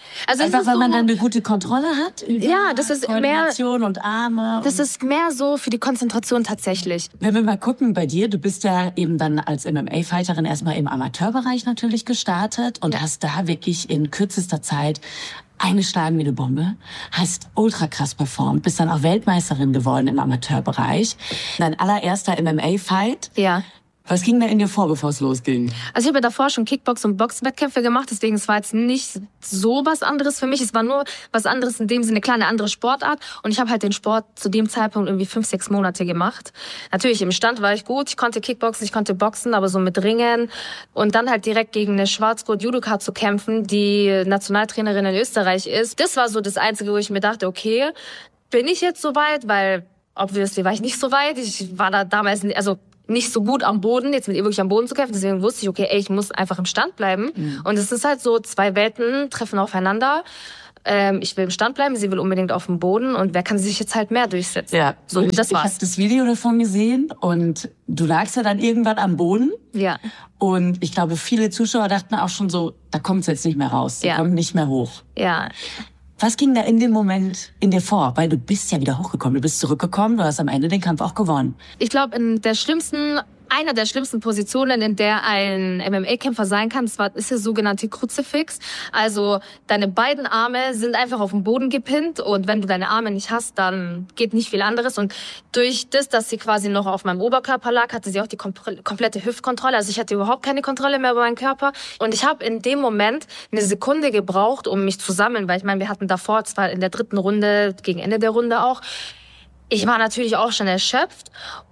Also Einfach, ist weil so, man dann eine gute Kontrolle hat über ja, das ist Koordination mehr, und Arme. Das ist mehr so für die Konzentration tatsächlich. Wenn wir mal gucken bei dir, du bist ja eben dann als M M A-Fighterin erstmal im Amateurbereich natürlich gestartet und hast da wirklich in kürzester Zeit eingeschlagen wie eine Bombe, hast ultra krass performt, bist dann auch Weltmeisterin geworden im Amateurbereich. Dein allererster M M A-Fight. Ja. Was ging da in dir vor, bevor es losging? Also ich habe ja davor schon Kickbox- und Boxwettkämpfe gemacht, deswegen es war jetzt nicht so was anderes für mich. Es war nur was anderes in dem Sinne, klar, eine andere Sportart. Und ich habe halt den Sport zu dem Zeitpunkt irgendwie fünf, sechs Monate gemacht. Natürlich, im Stand war ich gut, ich konnte Kickboxen, ich konnte Boxen, aber so mit Ringen. Und dann halt direkt gegen eine Schwarzgurt-Judoka zu kämpfen, die Nationaltrainerin in Österreich ist. Das war so das Einzige, wo ich mir dachte, okay, bin ich jetzt so weit? Weil, obviously war ich nicht so weit. Ich war da damals, also nicht so gut am Boden, jetzt mit ihr wirklich am Boden zu kämpfen. Deswegen wusste ich, okay, ey, ich muss einfach im Stand bleiben. Mhm. Und es ist halt so, zwei Welten treffen aufeinander. Ähm, ich will im Stand bleiben, sie will unbedingt auf dem Boden. Und wer kann sich jetzt halt mehr durchsetzen? Ja, so, ich, das war's. Ich habe das Video davon gesehen und du lagst ja dann irgendwann am Boden. Ja. Und ich glaube, viele Zuschauer dachten auch schon so, da kommt's jetzt nicht mehr raus, sie ja. kommt nicht mehr hoch. Ja. Was ging da in dem Moment in dir vor? Weil du bist ja wieder hochgekommen, du bist zurückgekommen, du hast am Ende den Kampf auch gewonnen. Ich glaube, in der schlimmsten, einer der schlimmsten Positionen, in der ein M M A-Kämpfer sein kann, das war, ist der sogenannte Kruzifix. Also deine beiden Arme sind einfach auf den Boden gepinnt und wenn du deine Arme nicht hast, dann geht nicht viel anderes. Und durch das, dass sie quasi noch auf meinem Oberkörper lag, hatte sie auch die komplette Hüftkontrolle. Also ich hatte überhaupt keine Kontrolle mehr über meinen Körper. Und ich habe in dem Moment eine Sekunde gebraucht, um mich zu sammeln, weil ich meine, wir hatten davor, zwar in der dritten Runde, gegen Ende der Runde auch, ich war natürlich auch schon erschöpft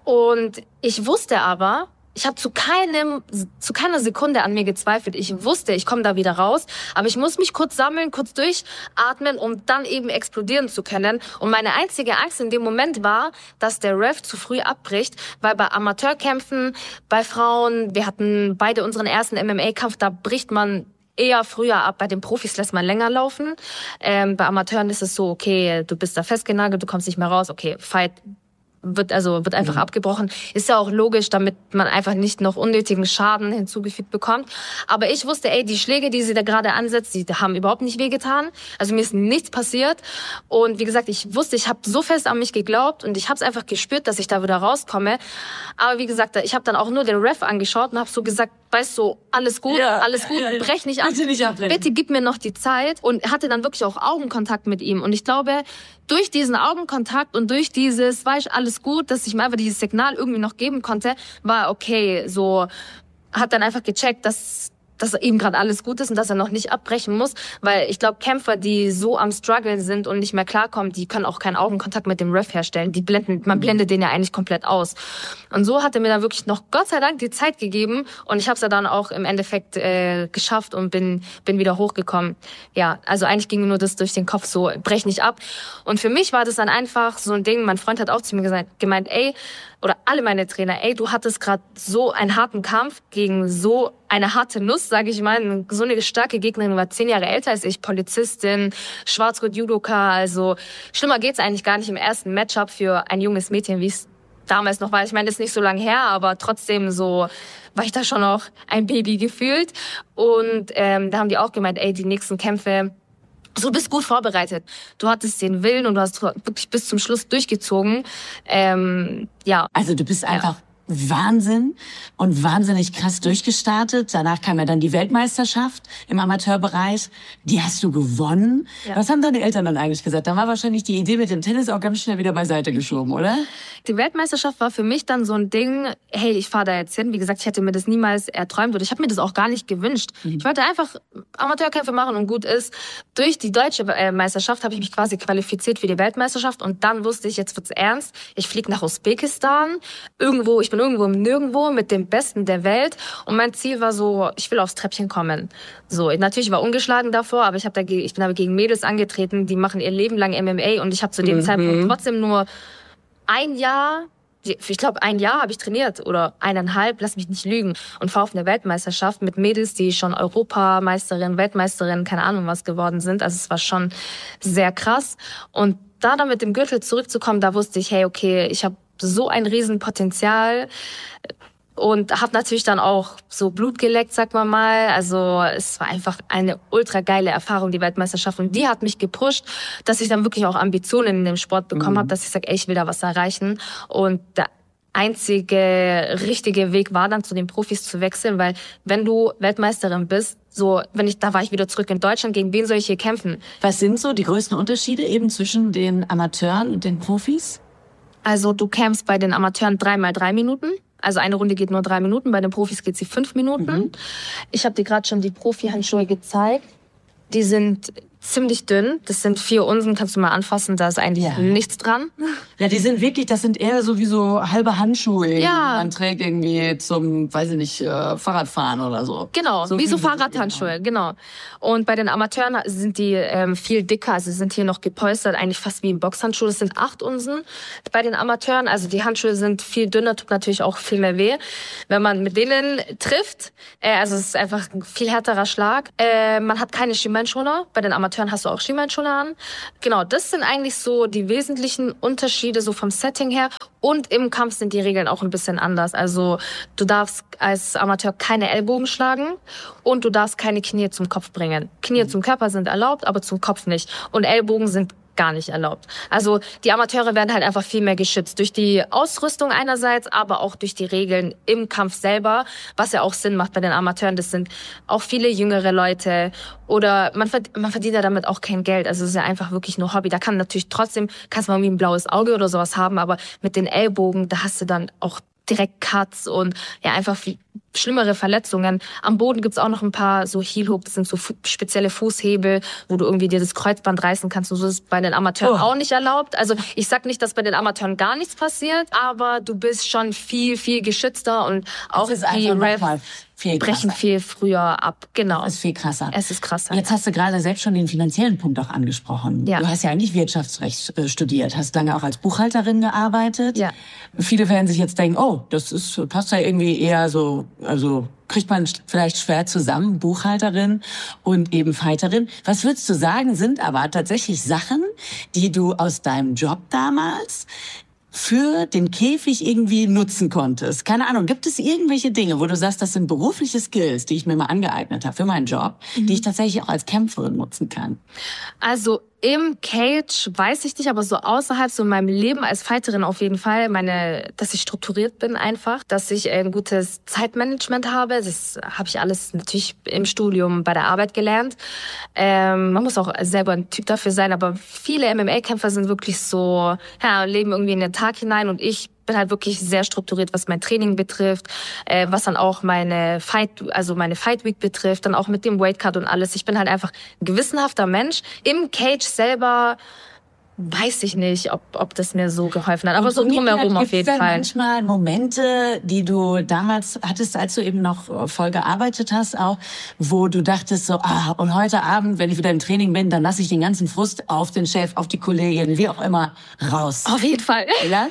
und ich wusste aber, ich habe zu keinem, zu keiner Sekunde an mir gezweifelt. Ich wusste, ich komme da wieder raus, aber ich muss mich kurz sammeln, kurz durchatmen, um dann eben explodieren zu können. Und meine einzige Angst in dem Moment war, dass der Ref zu früh abbricht, weil bei Amateurkämpfen, bei Frauen, wir hatten beide unseren ersten M M A-Kampf, da bricht man eher früher ab. Bei den Profis lässt man länger laufen. Ähm, bei Amateuren ist es so, okay, du bist da festgenagelt, du kommst nicht mehr raus, okay, Fight wird also wird einfach mhm. abgebrochen. Ist ja auch logisch, damit man einfach nicht noch unnötigen Schaden hinzugefügt bekommt. Aber ich wusste, ey, die Schläge, die sie da gerade ansetzt, die haben überhaupt nicht wehgetan. Also mir ist nichts passiert. Und wie gesagt, ich wusste, ich habe so fest an mich geglaubt und ich habe es einfach gespürt, dass ich da wieder rauskomme. Aber wie gesagt, ich habe dann auch nur den Ref angeschaut und habe so gesagt, weißt du, alles gut, ja, alles gut, ja, ja. brech nicht ab. Bitte nicht abbrechen. Bitte gib mir noch die Zeit. Und hatte dann wirklich auch Augenkontakt mit ihm. Und ich glaube, durch diesen Augenkontakt und durch dieses, weißt du, alles gut, dass ich mir einfach dieses Signal irgendwie noch geben konnte, war okay, so, hat dann einfach gecheckt, dass dass eben gerade alles gut ist und dass er noch nicht abbrechen muss, weil ich glaube, Kämpfer, die so am Struggeln sind und nicht mehr klarkommen, die können auch keinen Augenkontakt mit dem Ref herstellen. Die blenden, man blendet den ja eigentlich komplett aus. Und so hat er mir dann wirklich noch Gott sei Dank die Zeit gegeben und ich habe es ja dann auch im Endeffekt äh, geschafft und bin bin wieder hochgekommen. Ja, also eigentlich ging mir nur das durch den Kopf so, brech nicht ab. Und für mich war das dann einfach so ein Ding, mein Freund hat auch zu mir gesagt, gemeint, ey, oder alle meine Trainer, ey, du hattest gerade so einen harten Kampf gegen so eine harte Nuss, sage ich mal. So eine starke Gegnerin, war zehn Jahre älter als ich, Polizistin, Schwarzgurt-Judoka. Also schlimmer geht's eigentlich gar nicht im ersten Matchup für ein junges Mädchen, wie es damals noch war. Ich meine, das ist nicht so lange her, aber trotzdem so war ich da schon noch ein Baby gefühlt. Und ähm, da haben die auch gemeint, ey, die nächsten Kämpfe, so, du bist gut vorbereitet. Du hattest den Willen und du hast wirklich bis zum Schluss durchgezogen. Ähm, ja. Also du bist einfach ja. Wahnsinn und wahnsinnig krass durchgestartet. Danach kam ja dann die Weltmeisterschaft im Amateurbereich. Die hast du gewonnen. Ja. Was haben deine Eltern dann eigentlich gesagt? Da war wahrscheinlich die Idee mit dem Tennis auch ganz schnell wieder beiseite geschoben, oder? Die Weltmeisterschaft war für mich dann so ein Ding, hey, ich fahre da jetzt hin. Wie gesagt, ich hätte mir das niemals erträumt oder ich habe mir das auch gar nicht gewünscht. Mhm. Ich wollte einfach Amateurkämpfe machen und gut ist. Durch die deutsche Meisterschaft habe ich mich quasi qualifiziert für die Weltmeisterschaft und dann wusste ich, jetzt wird's ernst. Ich fliege nach Usbekistan. Irgendwo, ich bin irgendwo im Nirgendwo mit dem Besten der Welt und mein Ziel war so, ich will aufs Treppchen kommen. So, natürlich war ungeschlagen davor, aber ich habe da ich bin aber gegen Mädels angetreten, die machen ihr Leben lang M M A und ich habe zu dem mhm. Zeitpunkt trotzdem nur ein Jahr, ich glaube ein Jahr habe ich trainiert oder eineinhalb, lass mich nicht lügen und fahre auf eine Weltmeisterschaft mit Mädels, die schon Europameisterin, Weltmeisterin, keine Ahnung was geworden sind. Also es war schon sehr krass und da dann mit dem Gürtel zurückzukommen, da wusste ich, hey, okay, ich habe so ein Riesenpotenzial. Und habe natürlich dann auch so Blut geleckt, sag mal mal. Also es war einfach eine ultra geile Erfahrung, die Weltmeisterschaft. Und die hat mich gepusht, dass ich dann wirklich auch Ambitionen in dem Sport bekommen mhm. habe, dass ich sage, ey, ich will da was erreichen. Und der einzige richtige Weg war dann, zu den Profis zu wechseln, weil wenn du Weltmeisterin bist, so, wenn ich, da war ich wieder zurück in Deutschland, gegen wen soll ich hier kämpfen? Was sind so die größten Unterschiede eben zwischen den Amateuren und den Profis? Also du kämpfst bei den Amateuren dreimal drei Minuten. Also eine Runde geht nur drei Minuten, bei den Profis geht sie fünf Minuten. Mhm. Ich habe dir gerade schon die Profi-Handschuhe gezeigt. Die sind ziemlich dünn. Das sind vier Unsen, kannst du mal anfassen, da ist eigentlich ja. nichts dran. Ja, die sind wirklich, das sind eher so wie so halbe Handschuhe. Ja. Man trägt irgendwie zum, weiß ich nicht, äh, Fahrradfahren oder so. Genau, so wie so Fahrradhandschuhe, genau. Und bei den Amateuren sind die ähm, viel dicker, also sind hier noch gepolstert, eigentlich fast wie ein Boxhandschuh. Das sind acht Unsen bei den Amateuren. Also die Handschuhe sind viel dünner, tut natürlich auch viel mehr weh. Wenn man mit denen trifft, äh, also es ist einfach ein viel härterer Schlag. Äh, man hat keine Schienbeinschoner, bei den Amateuren hast du auch Schienbeinschoner an. Genau, das sind eigentlich so die wesentlichen Unterschiede so vom Setting her. Und im Kampf sind die Regeln auch ein bisschen anders. Also du darfst als Amateur keine Ellbogen schlagen und du darfst keine Knie zum Kopf bringen. Knie zum Körper sind erlaubt, aber zum Kopf nicht. Und Ellbogen sind gar nicht erlaubt. Also die Amateure werden halt einfach viel mehr geschützt. Durch die Ausrüstung einerseits, aber auch durch die Regeln im Kampf selber, was ja auch Sinn macht bei den Amateuren. Das sind auch viele jüngere Leute oder man, man verdient ja damit auch kein Geld. Also es ist ja einfach wirklich nur Hobby. Da kann natürlich trotzdem, kannst du mal irgendwie ein blaues Auge oder sowas haben, aber mit den Ellbogen, da hast du dann auch direkt Cuts und ja einfach viel schlimmere Verletzungen. Am Boden gibt's auch noch ein paar so Heel-Hook, das sind so fu- spezielle Fußhebel, wo du irgendwie dir das Kreuzband reißen kannst und so. Das ist bei den Amateuren oh. auch nicht erlaubt. Also ich sag nicht, dass bei den Amateuren gar nichts passiert, aber du bist schon viel, viel geschützter und auch die Refs brechen viel früher ab. Genau. Das ist viel krasser. Es ist krasser. Jetzt hast du gerade selbst schon den finanziellen Punkt auch angesprochen. Ja. Du hast ja eigentlich Wirtschaftsrecht äh, studiert, hast lange auch als Buchhalterin gearbeitet. Ja. Viele werden sich jetzt denken, oh, das ist, passt ja irgendwie eher so, also kriegt man vielleicht schwer zusammen, Buchhalterin und eben Fighterin. Was würdest du sagen, sind aber tatsächlich Sachen, die du aus deinem Job damals für den Käfig irgendwie nutzen konntest? Keine Ahnung, gibt es irgendwelche Dinge, wo du sagst, das sind berufliche Skills, die ich mir mal angeeignet habe für meinen Job, mhm. die ich tatsächlich auch als Kämpferin nutzen kann? Also im Cage weiß ich nicht, aber so außerhalb, so in meinem Leben als Fighterin auf jeden Fall, meine, dass ich strukturiert bin einfach, dass ich ein gutes Zeitmanagement habe. Das habe ich alles natürlich im Studium, bei der Arbeit gelernt. Ähm, man muss auch selber ein Typ dafür sein, aber viele M M A-Kämpfer sind wirklich so, ja, leben irgendwie in den Tag hinein und ich bin halt wirklich sehr strukturiert, was mein Training betrifft, äh, was dann auch meine Fight, also meine Fight Week betrifft, dann auch mit dem Weightcut und alles. Ich bin halt einfach ein gewissenhafter Mensch. Im Cage selber weiß ich nicht, ob, ob das mir so geholfen hat. Aber so drumherum auf jeden Fall. Gibt's manchmal Momente, die du damals hattest, als du eben noch voll gearbeitet hast, auch, wo du dachtest so, ah, und heute Abend, wenn ich wieder im Training bin, dann lasse ich den ganzen Frust auf den Chef, auf die Kollegin, wie auch immer, raus. Auf jeden Fall. Ja?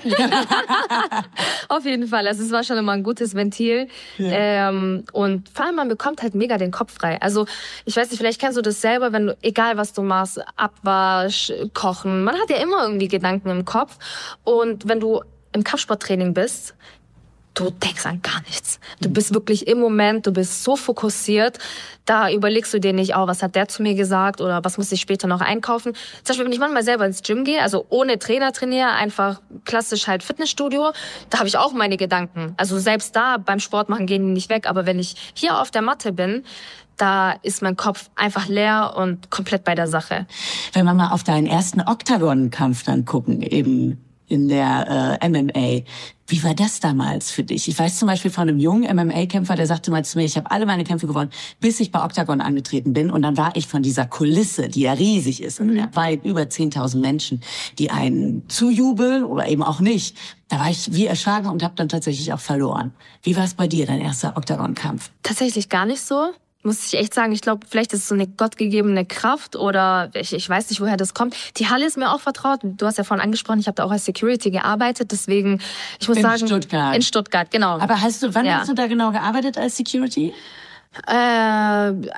Auf jeden Fall. Also es war schon immer ein gutes Ventil. Ja. Ähm, und vor allem, man bekommt halt mega den Kopf frei. Also ich weiß nicht, vielleicht kennst du das selber, wenn du, egal was du machst, Abwasch, Kochen, man hat ja immer irgendwie Gedanken im Kopf. Und wenn du im Kampfsporttraining bist, du denkst an gar nichts. Du bist wirklich im Moment, du bist so fokussiert, da überlegst du dir nicht, oh, was hat der zu mir gesagt oder was muss ich später noch einkaufen. Zum Beispiel, wenn ich manchmal selber ins Gym gehe, also ohne Trainer trainiere, einfach klassisch halt Fitnessstudio, da habe ich auch meine Gedanken. Also selbst da beim Sport machen gehen die nicht weg, aber wenn ich hier auf der Matte bin, da ist mein Kopf einfach leer und komplett bei der Sache. Wenn wir mal auf deinen ersten Oktagon-Kampf dann gucken, eben in der äh, M M A. Wie war das damals für dich? Ich weiß zum Beispiel von einem jungen M M A-Kämpfer, der sagte mal zu mir, ich habe alle meine Kämpfe gewonnen, bis ich bei Oktagon angetreten bin. Und dann war ich von dieser Kulisse, die ja riesig ist, und weit über zehntausend Menschen, die einen zujubeln oder eben auch nicht. Da war ich wie erschlagen und habe dann tatsächlich auch verloren. Wie war es bei dir, dein erster Oktagon-Kampf? Tatsächlich gar nicht so. Muss ich echt sagen, ich glaube, vielleicht ist es so eine gottgegebene Kraft oder ich, ich weiß nicht, woher das kommt. Die Halle ist mir auch vertraut. Du hast ja vorhin angesprochen, ich habe da auch als Security gearbeitet, deswegen, ich muss in sagen... In Stuttgart. In Stuttgart, genau. Aber hast du, wann ja. hast du da genau gearbeitet als Security? Äh, eigentlich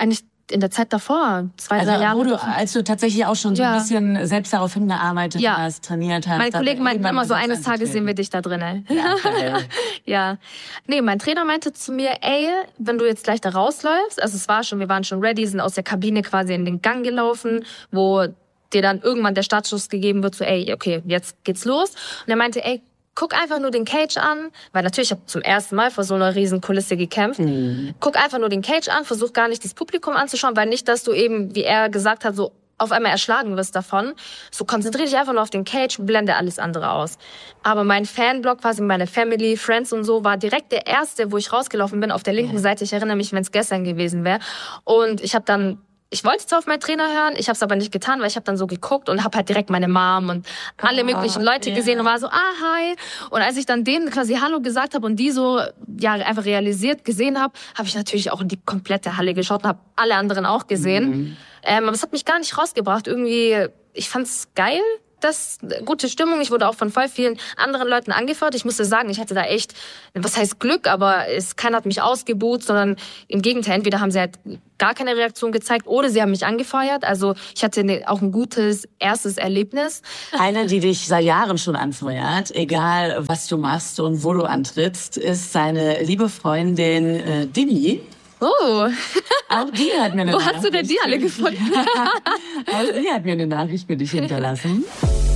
in der Zeit davor, zwei, also, drei Jahre. Wo du, als du tatsächlich auch schon so ja. ein bisschen selbst darauf hingearbeitet ja. hast, trainiert hast. Meine Kollegen meinten immer so, eines Tages sehen wir dich da drinnen. Ja, ja. Nee, mein Trainer meinte zu mir, ey, wenn du jetzt gleich da rausläufst, also es war schon, wir waren schon ready, sind aus der Kabine quasi in den Gang gelaufen, wo dir dann irgendwann der Startschuss gegeben wird, so ey, okay, jetzt geht's los. Und er meinte, ey, guck einfach nur den Cage an, weil natürlich, ich habe zum ersten Mal vor so einer riesen Kulisse gekämpft. Mhm. Guck einfach nur den Cage an, versuch gar nicht das Publikum anzuschauen, weil nicht, dass du eben, wie er gesagt hat, so auf einmal erschlagen wirst davon. So konzentriere dich einfach nur auf den Cage, blende alles andere aus. Aber mein Fanblock, quasi meine Family, Friends und so, war direkt der erste, wo ich rausgelaufen bin, auf der linken Seite. Ich erinnere mich, wenn es gestern gewesen wäre. Und ich habe dann Ich wollte zwar auf meinen Trainer hören, ich habe es aber nicht getan, weil ich habe dann so geguckt und habe halt direkt meine Mom und alle möglichen Leute yeah. gesehen und war so, ah, hi. Und als ich dann denen quasi Hallo gesagt habe und die so ja einfach realisiert gesehen habe, habe ich natürlich auch in die komplette Halle geschaut und habe alle anderen auch gesehen. Mhm. Ähm, aber es hat mich gar nicht rausgebracht. Irgendwie, ich fand's geil. Das gute Stimmung. Ich wurde auch von voll vielen anderen Leuten angefeuert. Ich musste sagen, ich hatte da echt, was heißt Glück, aber es, keiner hat mich ausgebuht, sondern im Gegenteil, entweder haben sie halt gar keine Reaktion gezeigt oder sie haben mich angefeuert. Also ich hatte auch ein gutes erstes Erlebnis. Eine, die dich seit Jahren schon anfeuert, egal was du machst und wo du antrittst, ist seine liebe Freundin äh, Dini. Oh. Auch die hat mir eine Wo Nachricht. hast du denn die alle gefunden? Auch die hat mir eine Nachricht für dich hinterlassen.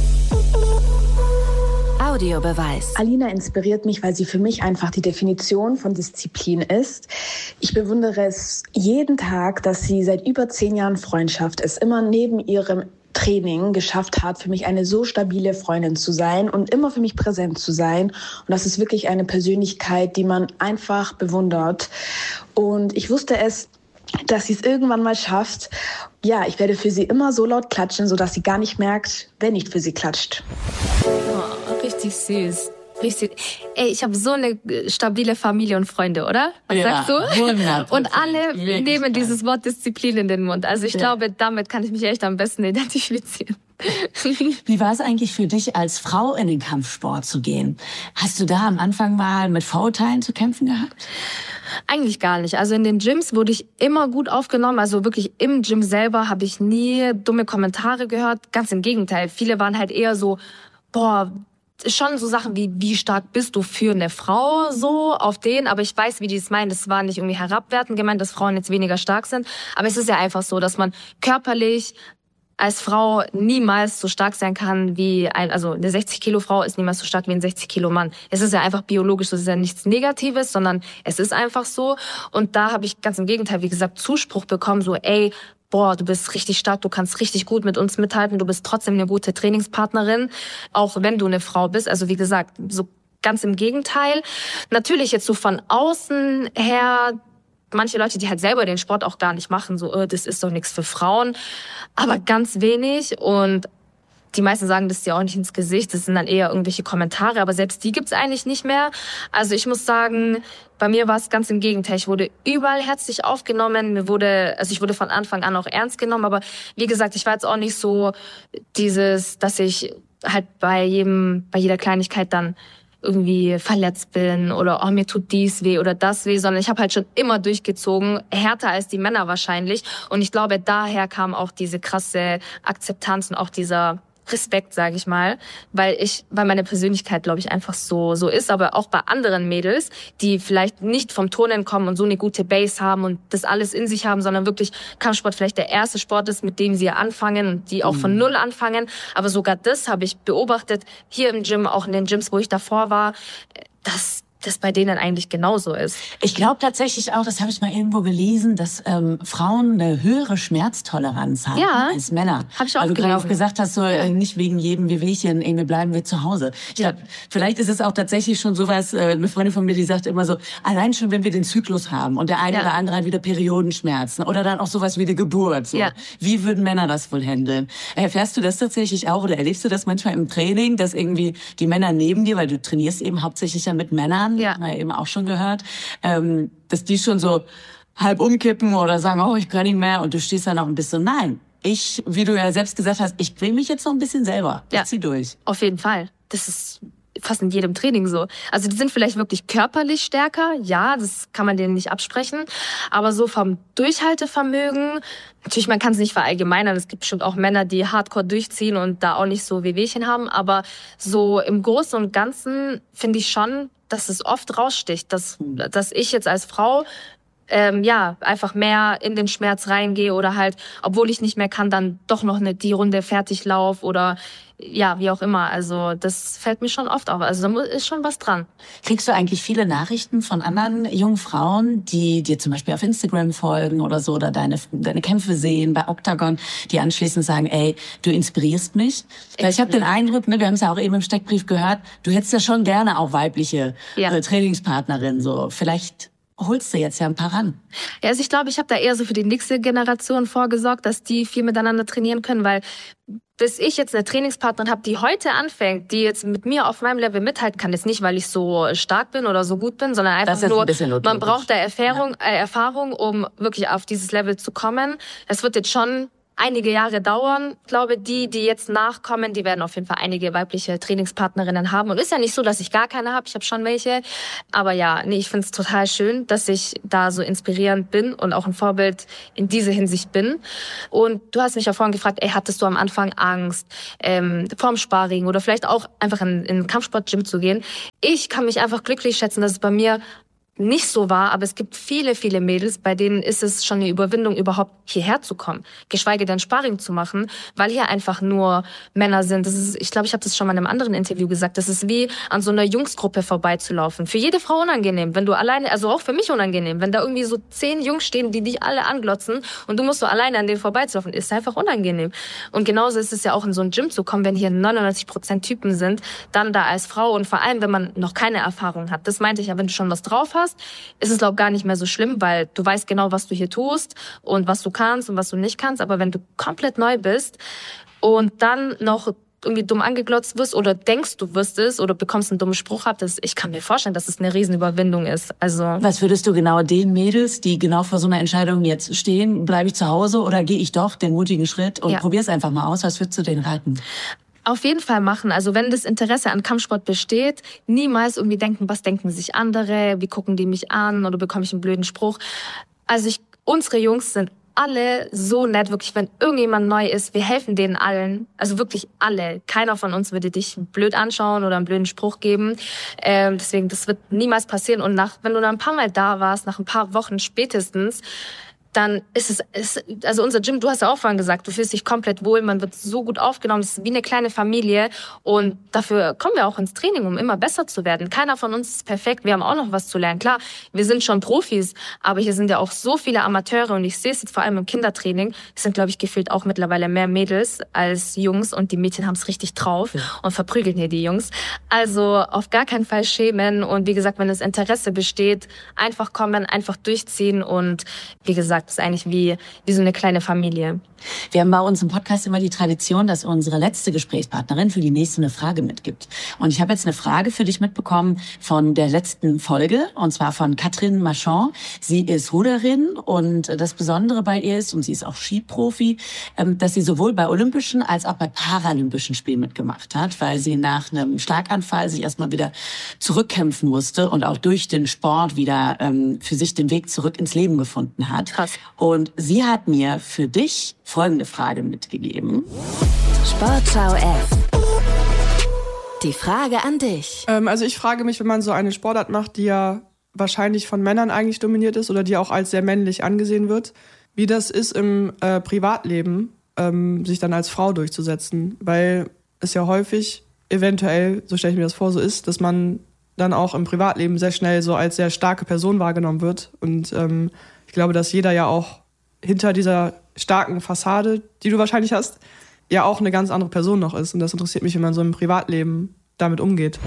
Audiobeweis. Alina inspiriert mich, weil sie für mich einfach die Definition von Disziplin ist. Ich bewundere es jeden Tag, dass sie seit über zehn Jahren Freundschaft ist, immer neben ihrem Training geschafft hat, für mich eine so stabile Freundin zu sein und immer für mich präsent zu sein. Und das ist wirklich eine Persönlichkeit, die man einfach bewundert. Und ich wusste es, dass sie es irgendwann mal schafft. Ja, ich werde für sie immer so laut klatschen, sodass sie gar nicht merkt, wer nicht für sie klatscht. Oh, richtig süß. Richtig. Ey, ich habe so eine stabile Familie und Freunde, oder? Was ja, sagst du? hundert Und alle nehmen dieses Wort Disziplin in den Mund. Also ich ja. glaube, damit kann ich mich echt am besten identifizieren. Wie war es eigentlich für dich, als Frau in den Kampfsport zu gehen? Hast du da am Anfang mal mit Vorurteilen zu kämpfen gehabt? Eigentlich gar nicht. Also in den Gyms wurde ich immer gut aufgenommen. Also wirklich im Gym selber habe ich nie dumme Kommentare gehört. Ganz im Gegenteil. Viele waren halt eher so, boah, schon so Sachen wie, wie stark bist du für eine Frau, so auf den, aber ich weiß, wie die es meinen, das war nicht irgendwie herabwertend gemeint, dass Frauen jetzt weniger stark sind, aber es ist ja einfach so, dass man körperlich als Frau niemals so stark sein kann wie ein, also eine sechzig Kilo Frau ist niemals so stark wie ein sechzig Kilo Mann. Es ist ja einfach biologisch, das ist ja nichts Negatives, sondern es ist einfach so. Und da habe ich ganz im Gegenteil, wie gesagt, Zuspruch bekommen, so ey, boah, du bist richtig stark, du kannst richtig gut mit uns mithalten, du bist trotzdem eine gute Trainingspartnerin, auch wenn du eine Frau bist. Also wie gesagt, so ganz im Gegenteil. Natürlich jetzt so von außen her, manche Leute, die halt selber den Sport auch gar nicht machen, so, äh, das ist doch nichts für Frauen, aber ganz wenig. Und die meisten sagen das dir auch nicht ins Gesicht, das sind dann eher irgendwelche Kommentare, aber selbst die gibt's eigentlich nicht mehr. Also ich muss sagen, bei mir war es ganz im Gegenteil. Ich wurde überall herzlich aufgenommen, mir wurde, also ich wurde von Anfang an auch ernst genommen, aber wie gesagt, ich war jetzt auch nicht so dieses, dass ich halt bei jedem, bei jeder Kleinigkeit dann irgendwie verletzt bin oder oh, mir tut dies weh oder das weh, sondern ich habe halt schon immer durchgezogen, härter als die Männer wahrscheinlich. Und ich glaube, daher kam auch diese krasse Akzeptanz und auch dieser Respekt, sage ich mal, weil ich, weil meine Persönlichkeit, glaube ich, einfach so so ist, aber auch bei anderen Mädels, die vielleicht nicht vom Turnen kommen und so eine gute Base haben und das alles in sich haben, sondern wirklich Kampfsport vielleicht der erste Sport ist, mit dem sie anfangen und die auch mhm. von Null anfangen. Aber sogar das habe ich beobachtet hier im Gym, auch in den Gyms, wo ich davor war, dass das bei denen eigentlich genauso ist. Ich glaube tatsächlich auch, das habe ich mal irgendwo gelesen, dass ähm, Frauen eine höhere Schmerztoleranz haben ja, als Männer. Habe ich auch Weil du gelesen. gerade auch gesagt hast, so äh, nicht wegen jedem Wehwehchen, irgendwie bleiben wir zu Hause. Ich glaube, vielleicht ist es auch tatsächlich schon sowas, äh, eine Freundin von mir, die sagt immer so, allein schon, wenn wir den Zyklus haben und der eine ja. oder andere hat wieder Periodenschmerzen oder dann auch sowas wie die Geburt. So. Ja. Wie würden Männer das wohl handeln? Erfährst du das tatsächlich auch oder erlebst du das manchmal im Training, dass irgendwie die Männer neben dir, weil du trainierst eben hauptsächlich ja mit Männern, ja. haben wir eben auch schon gehört, ähm, dass die schon so halb umkippen oder sagen, oh, ich kann nicht mehr und du stehst dann auch ein bisschen, nein, ich, wie du ja selbst gesagt hast, ich quäl mich jetzt noch ein bisschen selber. Ja. Ich zieh durch. Auf jeden Fall. Das ist fast in jedem Training so. Also die sind vielleicht wirklich körperlich stärker, ja, das kann man denen nicht absprechen, aber so vom Durchhaltevermögen, natürlich, man kann es nicht verallgemeinern, es gibt bestimmt auch Männer, die hardcore durchziehen und da auch nicht so Wehwehchen haben, aber so im Großen und Ganzen finde ich schon, dass es oft raussticht, dass, dass ich jetzt als Frau ähm, ja einfach mehr in den Schmerz reingehe oder halt, obwohl ich nicht mehr kann, dann doch noch eine, die Runde fertig laufe oder ja, wie auch immer. Also das fällt mir schon oft auf. Also da ist schon was dran. Kriegst du eigentlich viele Nachrichten von anderen jungen Frauen, die dir zum Beispiel auf Instagram folgen oder so oder deine, deine Kämpfe sehen bei Octagon, die anschließend sagen, ey, du inspirierst mich? Weil ich habe den Eindruck, ne, wir haben es ja auch eben im Steckbrief gehört, du hättest ja schon gerne auch weibliche ja. äh, Trainingspartnerinnen. So. Vielleicht holst du jetzt ja ein paar ran. Ja, also ich glaube, ich habe da eher so für die nächste Generation vorgesorgt, dass die viel miteinander trainieren können, weil bis ich jetzt eine Trainingspartnerin habe, die heute anfängt, die jetzt mit mir auf meinem Level mithalten kann, jetzt nicht, weil ich so stark bin oder so gut bin, sondern einfach nur, ein man braucht da Erfahrung, ja. äh, Erfahrung, um wirklich auf dieses Level zu kommen. Es wird jetzt schon einige Jahre dauern. Ich glaube, die, die jetzt nachkommen, die werden auf jeden Fall einige weibliche Trainingspartnerinnen haben. Und ist ja nicht so, dass ich gar keine habe. Ich habe schon welche. Aber ja, nee, ich finde es total schön, dass ich da so inspirierend bin und auch ein Vorbild in dieser Hinsicht bin. Und du hast mich ja vorhin gefragt, ey, hattest du am Anfang Angst ähm, vorm Sparring oder vielleicht auch einfach in, in ein Kampfsport-Gym zu gehen? Ich kann mich einfach glücklich schätzen, dass es bei mir nicht so war, aber es gibt viele, viele Mädels, bei denen ist es schon eine Überwindung, überhaupt hierher zu kommen, geschweige denn Sparring zu machen, weil hier einfach nur Männer sind. Das ist, ich glaube, ich habe das schon mal in einem anderen Interview gesagt, das ist wie an so einer Jungsgruppe vorbeizulaufen. Für jede Frau unangenehm, wenn du alleine, also auch für mich unangenehm, wenn da irgendwie so zehn Jungs stehen, die dich alle anglotzen und du musst so alleine an denen vorbeizulaufen, ist einfach unangenehm. Und genauso ist es ja auch in so ein Gym zu kommen, wenn hier neunundneunzig Prozent Typen sind, dann da als Frau und vor allem, wenn man noch keine Erfahrung hat. Das meinte ich ja, wenn du schon was drauf hast, ist es, glaube ich, gar nicht mehr so schlimm, weil du weißt genau, was du hier tust und was du kannst und was du nicht kannst. Aber wenn du komplett neu bist und dann noch irgendwie dumm angeglotzt wirst oder denkst, du wirst es oder bekommst einen dummen Spruch ab, das, ich kann mir vorstellen, dass es eine Riesenüberwindung ist. Also was würdest du genau den Mädels, die genau vor so einer Entscheidung jetzt stehen, bleibe ich zu Hause oder gehe ich doch den mutigen Schritt und ja. probier's einfach mal aus, was würdest du denen raten? Auf jeden Fall machen. Also wenn das Interesse an Kampfsport besteht, niemals irgendwie denken, was denken sich andere, wie gucken die mich an oder bekomme ich einen blöden Spruch. Also ich, unsere Jungs sind alle so nett, wirklich, wenn irgendjemand neu ist, wir helfen denen allen, also wirklich alle. Keiner von uns würde dich blöd anschauen oder einen blöden Spruch geben. Ähm, deswegen, das wird niemals passieren. Und nach, wenn du dann ein paar Mal da warst, nach ein paar Wochen spätestens, dann ist es, ist, also unser Gym, du hast ja auch vorhin gesagt, du fühlst dich komplett wohl, man wird so gut aufgenommen, es ist wie eine kleine Familie und dafür kommen wir auch ins Training, um immer besser zu werden. Keiner von uns ist perfekt, wir haben auch noch was zu lernen. Klar, wir sind schon Profis, aber hier sind ja auch so viele Amateure und ich sehe es jetzt vor allem im Kindertraining, es sind, glaube ich, gefühlt auch mittlerweile mehr Mädels als Jungs und die Mädchen haben es richtig drauf ja. und verprügeln hier die Jungs. Also auf gar keinen Fall schämen und wie gesagt, wenn das Interesse besteht, einfach kommen, einfach durchziehen und wie gesagt, das ist eigentlich wie, wie so eine kleine Familie. Wir haben bei uns im Podcast immer die Tradition, dass unsere letzte Gesprächspartnerin für die nächste eine Frage mitgibt. Und ich habe jetzt eine Frage für dich mitbekommen von der letzten Folge, und zwar von Katrin Marchand. Sie ist Ruderin und das Besondere bei ihr ist, und sie ist auch Skiprofi, dass sie sowohl bei Olympischen als auch bei Paralympischen Spielen mitgemacht hat, weil sie nach einem Schlaganfall sich erstmal wieder zurückkämpfen musste und auch durch den Sport wieder ähm, für sich den Weg zurück ins Leben gefunden hat. Krass. Und sie hat mir für dich folgende Frage mitgegeben. Sportschau F. Die Frage an dich. Ähm, also ich frage mich, wenn man so eine Sportart macht, die ja wahrscheinlich von Männern eigentlich dominiert ist oder die auch als sehr männlich angesehen wird, wie das ist im äh, Privatleben, ähm, sich dann als Frau durchzusetzen. Weil es ja häufig eventuell, so stelle ich mir das vor, so ist, dass man dann auch im Privatleben sehr schnell so als sehr starke Person wahrgenommen wird. Und ähm, ich glaube, dass jeder ja auch hinter dieser starken Fassade, die du wahrscheinlich hast, ja auch eine ganz andere Person noch ist. Und das interessiert mich, wie man so im Privatleben damit umgeht.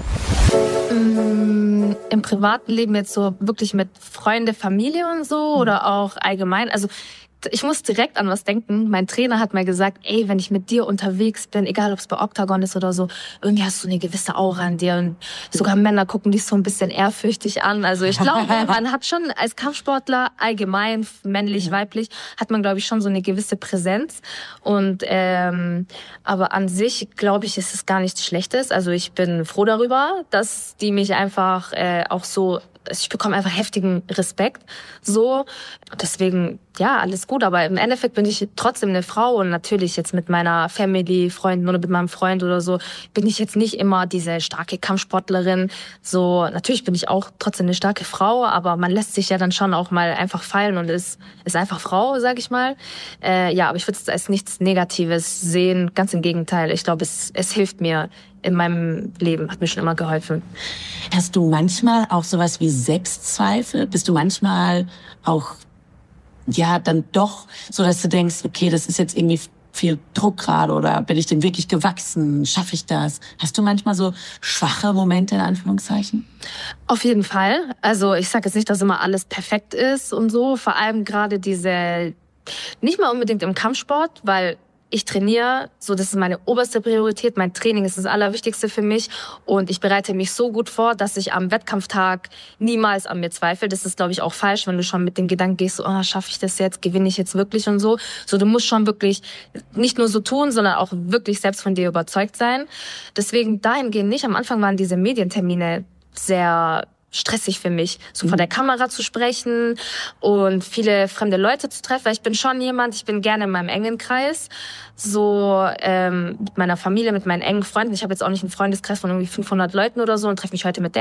Im Privatleben jetzt so wirklich mit Freunde, Familie und so oder auch allgemein? Also ich muss direkt an was denken. Mein Trainer hat mal gesagt, ey, wenn ich mit dir unterwegs bin, egal ob es bei Octagon ist oder so, irgendwie hast du eine gewisse Aura an dir. Und sogar Männer gucken dich so ein bisschen ehrfürchtig an. Also ich glaube, man hat schon als Kampfsportler allgemein, männlich, ja. weiblich, hat man, glaube ich, schon so eine gewisse Präsenz. Und ähm, aber an sich, glaube ich, ist es gar nichts Schlechtes. Also ich bin froh darüber, dass die mich einfach äh, auch so... Ich bekomme einfach heftigen Respekt, so. Deswegen, ja, alles gut. Aber im Endeffekt bin ich trotzdem eine Frau und natürlich jetzt mit meiner Family, Freunden oder mit meinem Freund oder so, bin ich jetzt nicht immer diese starke Kampfsportlerin. So, natürlich bin ich auch trotzdem eine starke Frau, aber man lässt sich ja dann schon auch mal einfach fallen und ist, ist einfach Frau, sag ich mal. Äh, ja, aber ich würde es als nichts Negatives sehen. Ganz im Gegenteil. Ich glaube, es, es hilft mir in meinem Leben, hat mir schon immer geholfen. Hast du manchmal auch sowas wie Selbstzweifel? Bist du manchmal auch, ja, dann doch so, dass du denkst, okay, das ist jetzt irgendwie viel Druck gerade oder bin ich denn wirklich gewachsen? Schaffe ich das? Hast du manchmal so schwache Momente in Anführungszeichen? Auf jeden Fall. Also ich sage jetzt nicht, dass immer alles perfekt ist und so. Vor allem gerade diese, nicht mal unbedingt im Kampfsport, weil ich trainiere, so das ist meine oberste Priorität. Mein Training ist das Allerwichtigste für mich und ich bereite mich so gut vor, dass ich am Wettkampftag niemals an mir zweifle. Das ist, glaube ich, auch falsch, wenn du schon mit dem Gedanken gehst, so, oh, schaffe ich das jetzt, gewinne ich jetzt wirklich und so. So, du musst schon wirklich nicht nur so tun, sondern auch wirklich selbst von dir überzeugt sein. Deswegen dahingehend nicht. Am Anfang waren diese Medientermine sehr stressig für mich, so vor der Kamera zu sprechen und viele fremde Leute zu treffen, weil ich bin schon jemand, ich bin gerne in meinem engen Kreis, so ähm, mit meiner Familie, mit meinen engen Freunden. Ich habe jetzt auch nicht einen Freundeskreis von irgendwie fünfhundert Leuten oder so und treffe mich heute mit der